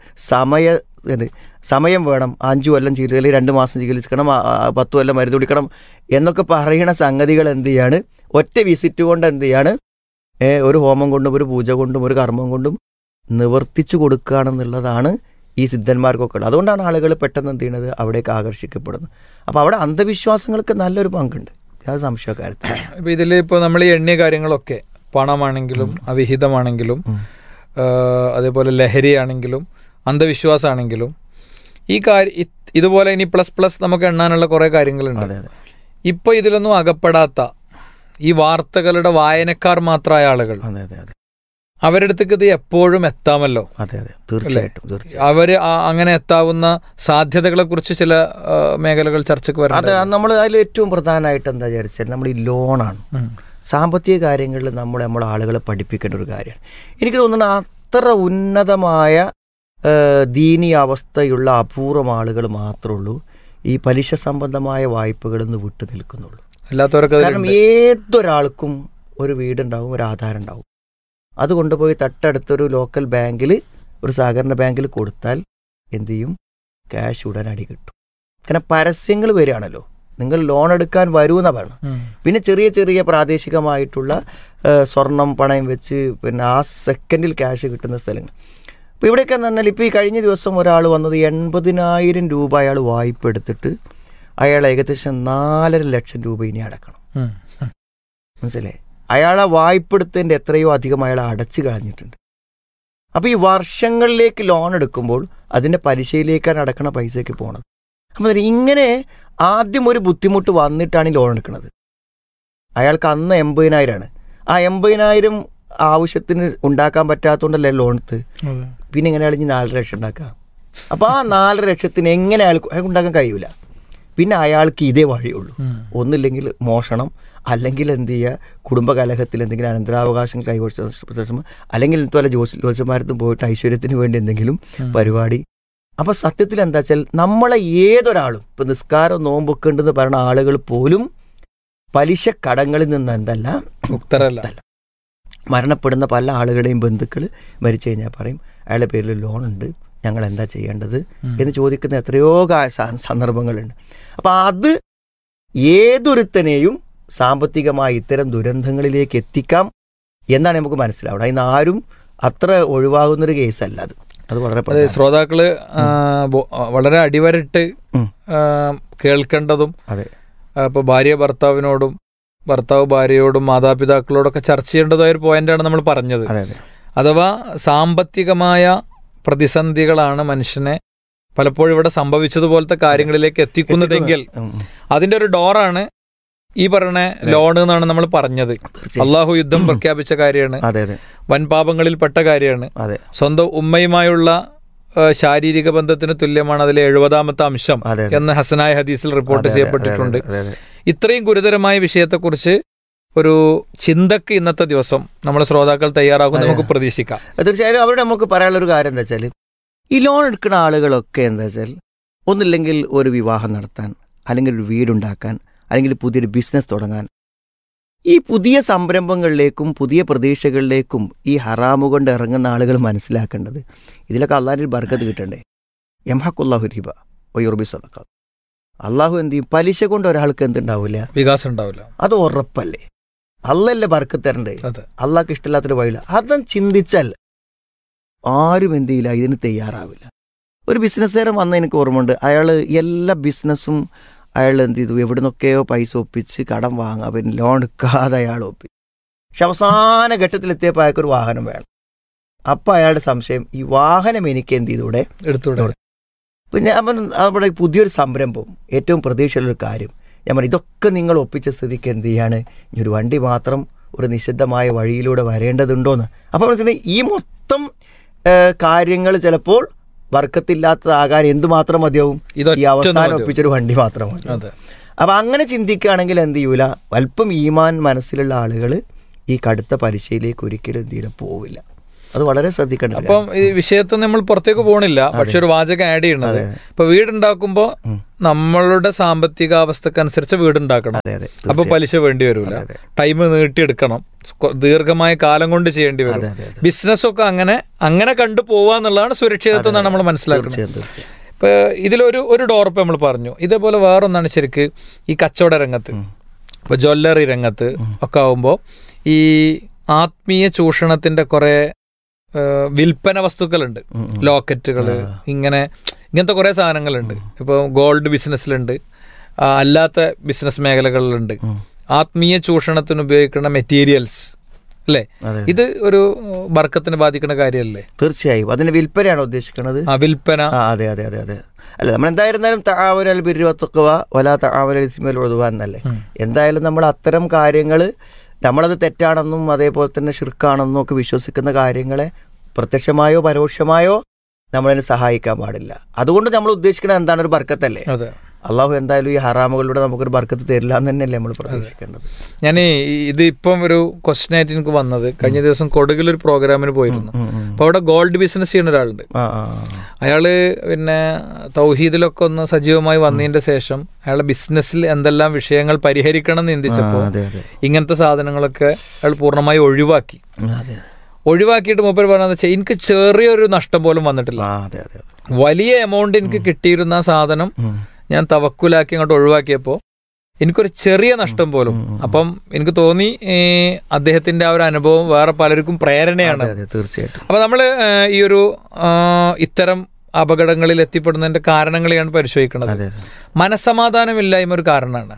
D: സമയം വേണം. 5 കൊല്ലം ചികിത്സ, 2 മാസം ചികിത്സിക്കണം, 10 കൊല്ലം മരുന്ന് കുടിക്കണം എന്നൊക്കെ പറയുന്ന സംഗതികൾ എന്ത് ചെയ്യാണ്, ഒറ്റ വിസിറ്റ് കൊണ്ട് എന്ത് ചെയ്യാണ്, ഒരു ഹോമം കൊണ്ടും ഒരു പൂജ കൊണ്ടും ഒരു കർമ്മം കൊണ്ടും നിവർത്തിച്ചു കൊടുക്കുകയാണെന്നുള്ളതാണ് ഈ സിദ്ധന്മാർക്കൊക്കെ ഉള്ളത്. അതുകൊണ്ടാണ് ആളുകൾ പെട്ടെന്ന് എന്ത് ചെയ്യണത്, അവിടേക്ക് ആകർഷിക്കപ്പെടുന്നത്. അപ്പോൾ അവിടെ അന്ധവിശ്വാസങ്ങൾക്ക് നല്ലൊരു പങ്കുണ്ട്, അത് സംശയക്കാര്യത്തിൽ.
C: ഇപ്പോൾ ഇതിൽ ഇപ്പോൾ നമ്മൾ ഈ എണ്ണിയ കാര്യങ്ങളൊക്കെ പണമാണെങ്കിലും അവിഹിതമാണെങ്കിലും അതേപോലെ ലഹരിയാണെങ്കിലും അന്ധവിശ്വാസമാണെങ്കിലും ഈ ഇതുപോലെ ഇനി പ്ലസ് നമുക്ക് എണ്ണാനുള്ള കുറേ കാര്യങ്ങളുണ്ട്. ഇപ്പോൾ ഇതിലൊന്നും അകപ്പെടാത്ത ഈ വാർത്തകളുടെ വായനക്കാർ മാത്രമായ ആളുകൾ, അവരുടെ അടുത്തേക്ക് ഇത് എപ്പോഴും എത്താമല്ലോ.
D: തീർച്ചയായിട്ടും
C: അവര് അങ്ങനെ എത്താവുന്ന സാധ്യതകളെ കുറിച്ച് ചില മേഖലകൾ ചർച്ചയ്ക്ക് വരുന്നത്.
D: നമ്മൾ അതിൽ ഏറ്റവും പ്രധാനമായിട്ട് എന്താ വിചാരിച്ചാൽ നമ്മൾ ഈ ലോണാണ്. സാമ്പത്തിക കാര്യങ്ങളിൽ നമ്മളെ ആളുകളെ പഠിപ്പിക്കേണ്ട ഒരു കാര്യമാണ്. എനിക്ക് തോന്നുന്നത് അത്ര ഉന്നതമായ ദീനീയ അവസ്ഥയുള്ള അപൂർവം ആളുകൾ മാത്രമേ ഉള്ളൂ ഈ പലിശ സംബന്ധമായ വായ്പകളിൽ നിന്ന് വിട്ടു നിൽക്കുന്നുള്ളൂ. കാരണം ഏതൊരാൾക്കും ഒരു വീടുണ്ടാവും, ഒരു ആധാരം ഉണ്ടാവും. അത് കൊണ്ടുപോയി തൊട്ടടുത്തൊരു ലോക്കൽ ബാങ്കിൽ, ഒരു സഹകരണ ബാങ്കിൽ കൊടുത്താൽ എന്ത് ചെയ്യും, ക്യാഷ് ഉടനടി കിട്ടും. കാരണം പരസ്യങ്ങൾ വരികയാണല്ലോ, നിങ്ങൾ ലോൺ എടുക്കാൻ വരുമെന്നാണ് പറയണം. പിന്നെ ചെറിയ ചെറിയ പ്രാദേശികമായിട്ടുള്ള സ്വർണം പണയം വെച്ച് പിന്നെ ആ സെക്കൻഡിൽ ക്യാഷ് കിട്ടുന്ന സ്ഥലങ്ങൾ. അപ്പോൾ ഇവിടെയൊക്കെ എന്ന് പറഞ്ഞാൽ ഇപ്പോൾ ഈ കഴിഞ്ഞ ദിവസം ഒരാൾ വന്നത് 80,000 രൂപ അയാൾ വായ്പ എടുത്തിട്ട് അയാൾ ഏകദേശം 4.5 ലക്ഷം രൂപ ഇനി അടക്കണം. മനസ്സിലായി, അയാളെ വായ്പ എടുത്തതിൻ്റെ എത്രയോ അധികം അയാൾ അടച്ചു കളഞ്ഞിട്ടുണ്ട്. അപ്പോൾ ഈ വർഷങ്ങളിലേക്ക് ലോൺ എടുക്കുമ്പോൾ അതിൻ്റെ പലിശയിലേക്കാണ് അടക്കണ പൈസയ്ക്ക് പോകണത്. അപ്പോൾ ഇങ്ങനെ ആദ്യം ഒരു ബുദ്ധിമുട്ട് വന്നിട്ടാണ് ഈ ലോൺ എടുക്കുന്നത്. അയാൾക്ക് അന്ന് 80,000 ആ 80,000 ആവശ്യത്തിന് ഉണ്ടാക്കാൻ പറ്റാത്തതുകൊണ്ടല്ലേ ലോൺ എടുത്ത്. പിന്നെ ഇങ്ങനെ അയാൾ 4 ലക്ഷം ഉണ്ടാക്കാം. അപ്പോൾ ആ 4 ലക്ഷത്തിന് എങ്ങനെ അയാൾക്ക് ഉണ്ടാക്കാൻ കഴിയൂല. പിന്നെ അയാൾക്ക് ഇതേ വഴിയുള്ളൂ, ഒന്നില്ലെങ്കിൽ മോഷണം, അല്ലെങ്കിൽ എന്ത് ചെയ്യുക, കുടുംബകലഹത്തിൽ എന്തെങ്കിലും അനന്തരാവകാശം കൈവശം, അല്ലെങ്കിൽ ഇതുപോലെ ജ്യോത്സ്യന്മാരത്തും പോയിട്ട് ഐശ്വര്യത്തിന് വേണ്ടി എന്തെങ്കിലും പരിപാടി. അപ്പോൾ സത്യത്തിൽ എന്താ വെച്ചാൽ നമ്മളെ ഏതൊരാളും, ഇപ്പം നിസ്കാരം നോമ്പൊക്കെ ഉണ്ടെന്ന് പറയുന്ന ആളുകൾ പോലും പലിശ കടങ്ങളിൽ നിന്ന് എന്തല്ല
C: മുക്തരല്ല.
D: മരണപ്പെടുന്ന പല ആളുകളുടെയും ബന്ധുക്കൾ മരിച്ചു കഴിഞ്ഞാൽ പറയും അയാളുടെ പേരിൽ ലോണുണ്ട്, ഞങ്ങൾ എന്താ ചെയ്യേണ്ടത് എന്ന് ചോദിക്കുന്ന എത്രയോ സന്ദർഭങ്ങളുണ്ട്. അപ്പം അത് ഏതൊരുത്തനെയും സാമ്പത്തികമായി ഇത്തരം ദുരന്തങ്ങളിലേക്ക് എത്തിക്കാം എന്നാണ് നമുക്ക് മനസ്സിലാവുന്നത്. അതിന് ആരും അത്ര ഒഴിവാകുന്നൊരു കേസല്ല അത് വളരെ
C: ശ്രോതാക്കള് വളരെ അടിവരട്ട് കേൾക്കേണ്ടതും, ഇപ്പൊ ഭാര്യ ഭർത്താവിനോടും ഭർത്താവ് ഭാര്യയോടും മാതാപിതാക്കളോടൊക്കെ ചർച്ച ചെയ്യേണ്ടതായ ഒരു പോയിന്റാണ് നമ്മൾ പറഞ്ഞത്. അഥവാ സാമ്പത്തികമായ പ്രതിസന്ധികളാണ് മനുഷ്യനെ പലപ്പോഴും ഇവിടെ സംഭവിച്ചതുപോലത്തെ കാര്യങ്ങളിലേക്ക് എത്തിക്കുന്നതെങ്കിൽ അതിന്റെ ഒരു ഡോറാണ് ഈ പറഞ്ഞ ലോൺ എന്നാണ് നമ്മൾ പറഞ്ഞത്. അള്ളാഹു യുദ്ധം പ്രഖ്യാപിച്ച കാര്യമാണ്, വൻപാപങ്ങളിൽപ്പെട്ട കാര്യമാണ്. സ്വന്തം ഉമ്മയുമായുള്ള ശാരീരിക ബന്ധത്തിന് തുല്യമാണ് അതിലെ 70ാമത്തെ അംശം എന്ന് ഹസനായ ഹദീസിൽ റിപ്പോർട്ട് ചെയ്യപ്പെട്ടിട്ടുണ്ട്. ഇത്രയും ഗുരുതരമായ വിഷയത്തെക്കുറിച്ച് ഒരു ചിന്തക്ക് ഇന്നത്തെ ദിവസം നമ്മുടെ ശ്രോതാക്കൾ തയ്യാറാകും നമുക്ക് പ്രതീക്ഷിക്കാം.
D: തീർച്ചയായും അവരോട് നമുക്ക് പറയാനുള്ള ഒരു കാര്യം എന്താ വെച്ചാൽ, ഈ ലോൺ എടുക്കുന്ന ആളുകളൊക്കെ എന്താ വെച്ചാൽ ഒന്നില്ലെങ്കിൽ ഒരു വിവാഹം നടത്താൻ, അല്ലെങ്കിൽ ഒരു വീടുണ്ടാക്കാൻ, അല്ലെങ്കിൽ പുതിയൊരു ബിസിനസ് തുടങ്ങാൻ, ഈ പുതിയ സംരംഭങ്ങളിലേക്കും പുതിയ പ്രതീക്ഷകളിലേക്കും ഈ ഹറാമു കൊണ്ട് ഇറങ്ങുന്ന ആളുകൾ മനസ്സിലാക്കേണ്ടത് ഇതിലൊക്കെ അള്ളാഹിന്റെ ബർക്കത്ത് കിട്ടണ്ടേ. യംഹഖുല്ലാഹു റിബ വയുർബി സദഖ. അള്ളാഹു എന്ത് ചെയ്യും? പലിശ കൊണ്ട് ഒരാൾക്ക് എന്തുണ്ടാവില്ല,
C: വികാസം ഉണ്ടാവില്ല.
D: അത് ഉറപ്പല്ലേ? അള്ളല്ലേ ബർക്കത്ത് തരണ്ടേ? അള്ളാഹ്ക്ക് ഇഷ്ടമില്ലാത്തൊരു വഴിയില്ല. അതും ചിന്തിച്ചാൽ ആരും എന്ത് ചെയ്യില്ല, ഇതിന് തയ്യാറാവില്ല. ഒരു ബിസിനസ്സുകാരൻ വന്ന എനിക്ക് ഓർമ്മയുണ്ട്, അയാൾ എല്ലാ ബിസിനസ്സും അയാൾ എന്ത് ചെയ്തു, എവിടെ നിന്നൊക്കെയോ പൈസ ഒപ്പിച്ച് കടം വാങ്ങാം, പിന്നെ ലോൺ എടുക്കാതെ അയാൾ ഒപ്പിച്ചു. പക്ഷെ അവസാന ഘട്ടത്തിലെത്തിയപ്പോൾ അയാൾക്കൊരു വാഹനം വേണം. അപ്പം അയാളുടെ സംശയം, ഈ വാഹനം എനിക്ക് എന്ത് ചെയ്തൂടെ,
C: എടുത്തൂടെ?
D: അപ്പം ഞാൻ നമ്മുടെ പുതിയൊരു സംരംഭം, ഏറ്റവും പ്രതീക്ഷയുള്ളൊരു കാര്യം, ഞാൻ പറഞ്ഞു ഇതൊക്കെ നിങ്ങൾ ഒപ്പിച്ച സ്ഥിതിക്ക് എന്ത് ചെയ്യാണ്, ഈ ഒരു വണ്ടി മാത്രം ഒരു നിഷിദ്ധമായ വഴിയിലൂടെ വരേണ്ടതുണ്ടോയെന്ന്. അപ്പോൾ മനസ്സിലായി ഈ മൊത്തം കാര്യങ്ങൾ ചിലപ്പോൾ ബർക്കത്തില്ലാത്തതാകാൻ എന്തുമാത്രം മതിയാവും? ഈ അവസാനം ഒപ്പിച്ചൊരു വണ്ടി മാത്രം മതി. അപ്പം അങ്ങനെ ചിന്തിക്കുകയാണെങ്കിൽ എന്ത് ചെയ്യൂല, അല്പം ഈമാൻ മനസ്സിലുള്ള ആളുകൾ ഈ കടുത്ത പരീക്ഷയിലേക്ക് ഒരിക്കലും എന്ത് ചെയ്യില്ല, പോവില്ല. അത് വളരെ ശ്രദ്ധിക്കേണ്ടത്.
C: അപ്പം ഈ വിഷയത്തിൽ നമ്മൾ പുറത്തേക്ക് പോകണില്ല, പക്ഷെ ഒരു വാചകം ആഡ് ചെയ്യണത്, ഇപ്പൊ വീടുണ്ടാക്കുമ്പോ നമ്മളുടെ സാമ്പത്തിക അവസ്ഥക്കനുസരിച്ച് വീടുണ്ടാക്കണം. അപ്പൊ പലിശ വേണ്ടി വരില്ല, ടൈം നീട്ടിയെടുക്കണം, ദീർഘമായ കാലം കൊണ്ട് ചെയ്യേണ്ടി വരും. ബിസിനസ്സൊക്കെ അങ്ങനെ കണ്ടു പോവാന്നുള്ളതാണ് സുരക്ഷിതത്വം എന്നാണ് നമ്മൾ മനസ്സിലാക്കുന്നത്. ഇപ്പൊ ഇതിലൊരു ഡോർപ്പ് നമ്മൾ പറഞ്ഞു. ഇതേപോലെ വേറൊന്നാണ് ശരിക്ക് ഈ കച്ചവട രംഗത്ത്, ഇപ്പൊ ജ്വല്ലറി രംഗത്ത് ഒക്കെ ആവുമ്പോൾ ഈ ആത്മീയ ചൂഷണത്തിന്റെ കുറെ വിൽപ്പന വസ്തുക്കളുണ്ട്, ലോക്കറ്റുകള്, ഇങ്ങനത്തെ കുറെ സാധനങ്ങളുണ്ട്. ഇപ്പൊ ഗോൾഡ് ബിസിനസ്സിലുണ്ട്, അല്ലാത്ത ബിസിനസ് മേഖലകളിലുണ്ട്. ആത്മീയ ചൂഷണത്തിന് ഉപയോഗിക്കുന്ന മെറ്റീരിയൽസ് അല്ലേ, ഇത് ഒരു ബർക്കത്തിന് ബാധിക്കുന്ന കാര്യമല്ലേ?
D: തീർച്ചയായും. അതിന്റെ വിൽപ്പനയാണോ ഉദ്ദേശിക്കുന്നത്?
C: വിൽപ്പന.
D: അതെ അതെ അതെ അതെ. അല്ല, നമ്മൾ എന്തായിരുന്നാലും തആവനൽ ബിർരി വത്തഖ്വ വലാ തആവനൽ ഇസ്മി വൽ ഉദ്വാൻ എന്നല്ലേ. എന്തായാലും നമ്മൾ അത്തരം കാര്യങ്ങൾ, നമ്മളത് തെറ്റാണെന്നും അതേപോലെ തന്നെ ഷിർക്കാണെന്നും ഒക്കെ വിശ്വസിക്കുന്ന കാര്യങ്ങളെ പ്രത്യക്ഷമായോ പരോക്ഷമായോ നമ്മളതിനെ സഹായിക്കാൻ പാടില്ല. അതുകൊണ്ട് നമ്മൾ ഉദ്ദേശിക്കുന്നത് എന്താണ്? ഒരു ബർക്കത്തല്ലേ. അള്ളാഹു എന്തായാലും ഈ ഹറാമുകളിലൂടെ നമുക്കൊരു ബർക്കത്ത് തരില്ല എന്ന് തന്നെയല്ലേ നമ്മൾ പ്രതീക്ഷിക്കേണ്ടത്.
C: ഞാൻ ഇത് ഇപ്പം ഒരു ക്വസ്റ്റ്യൻ ആയിട്ട് എനിക്ക് വന്നത്, കഴിഞ്ഞ ദിവസം കൊടുകിലൊരു പ്രോഗ്രാമിന് പോയിരുന്നു. അപ്പൊ അവിടെ ഗോൾഡ് ബിസിനസ് ചെയ്യുന്ന ഒരാളുണ്ട്. അയാള് പിന്നെ തൗഹീദിലൊക്കെ ഒന്ന് സജീവമായി വന്നതിന്റെ ശേഷം അയാളുടെ ബിസിനസ്സിൽ എന്തെല്ലാം വിഷയങ്ങൾ പരിഹരിക്കണം എന്ന് ചിന്തിച്ചപ്പോൾ ഇങ്ങനത്തെ സാധനങ്ങളൊക്കെ അയാൾ പൂർണ്ണമായി ഒഴിവാക്കിയിട്ട് മൂപ്പർ പറഞ്ഞതെന്ന് വെച്ചാൽ, എനിക്ക് ചെറിയൊരു നഷ്ടം പോലും വന്നിട്ടില്ല. വലിയ എമൗണ്ട് എനിക്ക് കിട്ടിയിരുന്ന സാധനം ഞാൻ തവക്കുലാക്കി അങ്ങോട്ട് ഒഴിവാക്കിയപ്പോൾ എനിക്കൊരു ചെറിയ നഷ്ടം പോലും. അപ്പം എനിക്ക് തോന്നി അദ്ദേഹത്തിന്റെ ആ ഒരു അനുഭവം വേറെ പലർക്കും പ്രേരണയാണ്.
D: തീർച്ചയായിട്ടും.
C: അപ്പൊ നമ്മള് ഈ ഒരു ഇത്തരം അപകടങ്ങളിൽ എത്തിപ്പെടുന്നതിന്റെ കാരണങ്ങളെയാണ് പരിശോധിക്കുന്നത്. മനസ്സമാധാനമില്ലായ്മ ഒരു കാരണമാണ്.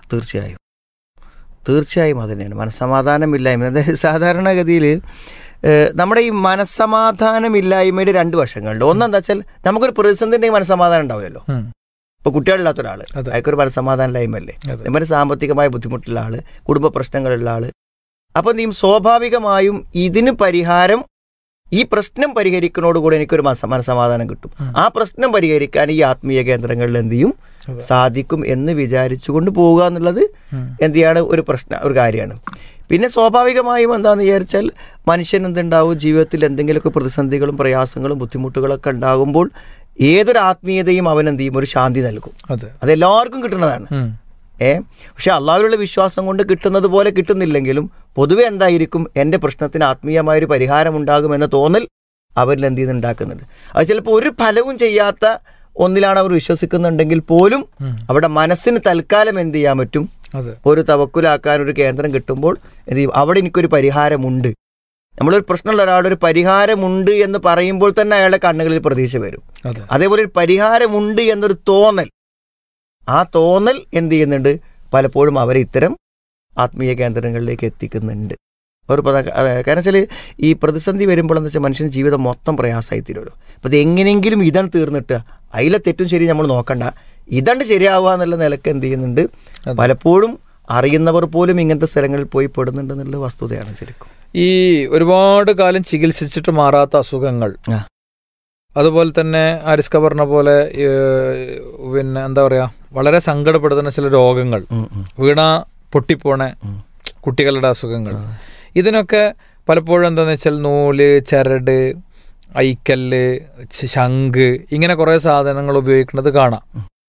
D: തീർച്ചയായും അത് തന്നെയാണ് മനസ്സമാധാനമില്ലായ്മ. അതായത് സാധാരണഗതിയിൽ നമ്മുടെ ഈ മനസ്സമാധാനമില്ലായ്മയുടെ രണ്ട് വശങ്ങളുണ്ട്. ഒന്നെന്താ വെച്ചാൽ, നമുക്കൊരു പ്രതിസന്ധി ഉണ്ടെങ്കിൽ മനസ്സമാധാനം ഉണ്ടാവില്ലല്ലോ. ഇപ്പോൾ കുട്ടികളില്ലാത്ത ഒരാൾ, അയാൾക്കൊരു മനസ്സമാധാനമില്ലായ്മല്ലേ. നമ്മുടെ സാമ്പത്തികമായ ബുദ്ധിമുട്ടുള്ള ആള്, കുടുംബ പ്രശ്നങ്ങളുള്ള ആള്. അപ്പം നീ സ്വാഭാവികമായും ഇതിന് പരിഹാരം, ഈ പ്രശ്നം പരിഹരിക്കുന്നതോടുകൂടി എനിക്കൊരു മനസ്സമാധാനം കിട്ടും. ആ പ്രശ്നം പരിഹരിക്കാൻ ഈ ആത്മീയ കേന്ദ്രങ്ങളിൽ എന്ത് ചെയ്യും, സാധിക്കും എന്ന് വിചാരിച്ചുകൊണ്ട് പോവുക എന്നുള്ളത് എന്ത് ചെയ്യാണ്, ഒരു കാര്യമാണ്. പിന്നെ സ്വാഭാവികമായും എന്താണെന്ന് വിചാരിച്ചാൽ, മനുഷ്യൻ എന്തുണ്ടാവും, ജീവിതത്തിൽ എന്തെങ്കിലുമൊക്കെ പ്രതിസന്ധികളും പ്രയാസങ്ങളും ബുദ്ധിമുട്ടുകളൊക്കെ ഉണ്ടാകുമ്പോൾ ഏതൊരു ആത്മീയതയും അവൻ എന്ത് ചെയ്യും, ഒരു ശാന്തി നൽകും. അതെല്ലാവർക്കും കിട്ടുന്നതാണ്. പക്ഷെ അള്ളാഹുവിലുള്ള വിശ്വാസം കൊണ്ട് കിട്ടുന്നത് പോലെ കിട്ടുന്നില്ലെങ്കിലും പൊതുവെ എന്തായിരിക്കും, എൻ്റെ പ്രശ്നത്തിന് ആത്മീയമായൊരു പരിഹാരമുണ്ടാകുമെന്ന തോന്നൽ അവരിൽ എന്ത് ചെയ്യുന്നുണ്ടാക്കുന്നുണ്ട്. അത് ചിലപ്പോൾ ഒരു ഫലവും ചെയ്യാത്ത ഒന്നിലാണ് അവർ വിശ്വസിക്കുന്നുണ്ടെങ്കിൽ പോലും അവിടെ മനസ്സിന് തൽക്കാലം എന്ത് ചെയ്യാൻ പറ്റും, ഒരു തവക്കുലാക്കാൻ ഒരു കേന്ദ്രം കിട്ടുമ്പോൾ എന്ത് ചെയ്യും, അവിടെ എനിക്കൊരു പരിഹാരമുണ്ട്. നമ്മളൊരു പ്രശ്നമുള്ള ഒരാളുടെ ഒരു പരിഹാരമുണ്ട് എന്ന് പറയുമ്പോൾ തന്നെ അയാളുടെ കണ്ണുകളിൽ പ്രതീക്ഷ വരും. അതേപോലെ ഒരു പരിഹാരമുണ്ട് എന്നൊരു തോന്നൽ, ആ തോന്നൽ എന്ത് ചെയ്യുന്നുണ്ട്, പലപ്പോഴും അവരെ ഇത്തരം ആത്മീയ കേന്ദ്രങ്ങളിലേക്ക് എത്തിക്കുന്നുണ്ട്. ഒരു കാരണം വെച്ചാൽ ഈ പ്രതിസന്ധി വരുമ്പോൾ എന്താ വെച്ചാൽ മനുഷ്യൻ്റെ ജീവിതം മൊത്തം പ്രയാസമായി തീരുമല്ലോ. അപ്പോൾ ഇത് എങ്ങനെയെങ്കിലും ഇതാണ് തീർന്നിട്ട് അതിലെ തെറ്റും ശരി നമ്മൾ നോക്കണ്ട, ഇതണ്ട് ശരിയാവുക എന്നുള്ള നിലക്ക് എന്ത് ചെയ്യുന്നുണ്ട്, പലപ്പോഴും അറിയുന്നവർ പോലും ഇങ്ങനത്തെ സ്ഥലങ്ങളിൽ പോയി പെടുന്നുണ്ട് എന്നുള്ള വസ്തുതയാണ് ശരിക്കും.
C: ഈ ഒരുപാട് കാലം ചികിത്സിച്ചിട്ട് മാറാത്ത അസുഖങ്ങൾ, അതുപോലെ തന്നെ ആരിസ്ക പറഞ്ഞ പോലെ പിന്നെ എന്താ പറയുക, വളരെ സങ്കടപ്പെടുത്തുന്ന ചില രോഗങ്ങൾ, വീണ പൊട്ടിപ്പോണ കുട്ടികളുടെ അസുഖങ്ങൾ, ഇതിനൊക്കെ പലപ്പോഴും എന്താണെന്ന് വെച്ചാൽ നൂല്, ചരട്, ഐക്കല്ല്, ശംഖ്, ഇങ്ങനെ കുറേ സാധനങ്ങൾ ഉപയോഗിക്കുന്നത് കാണാം.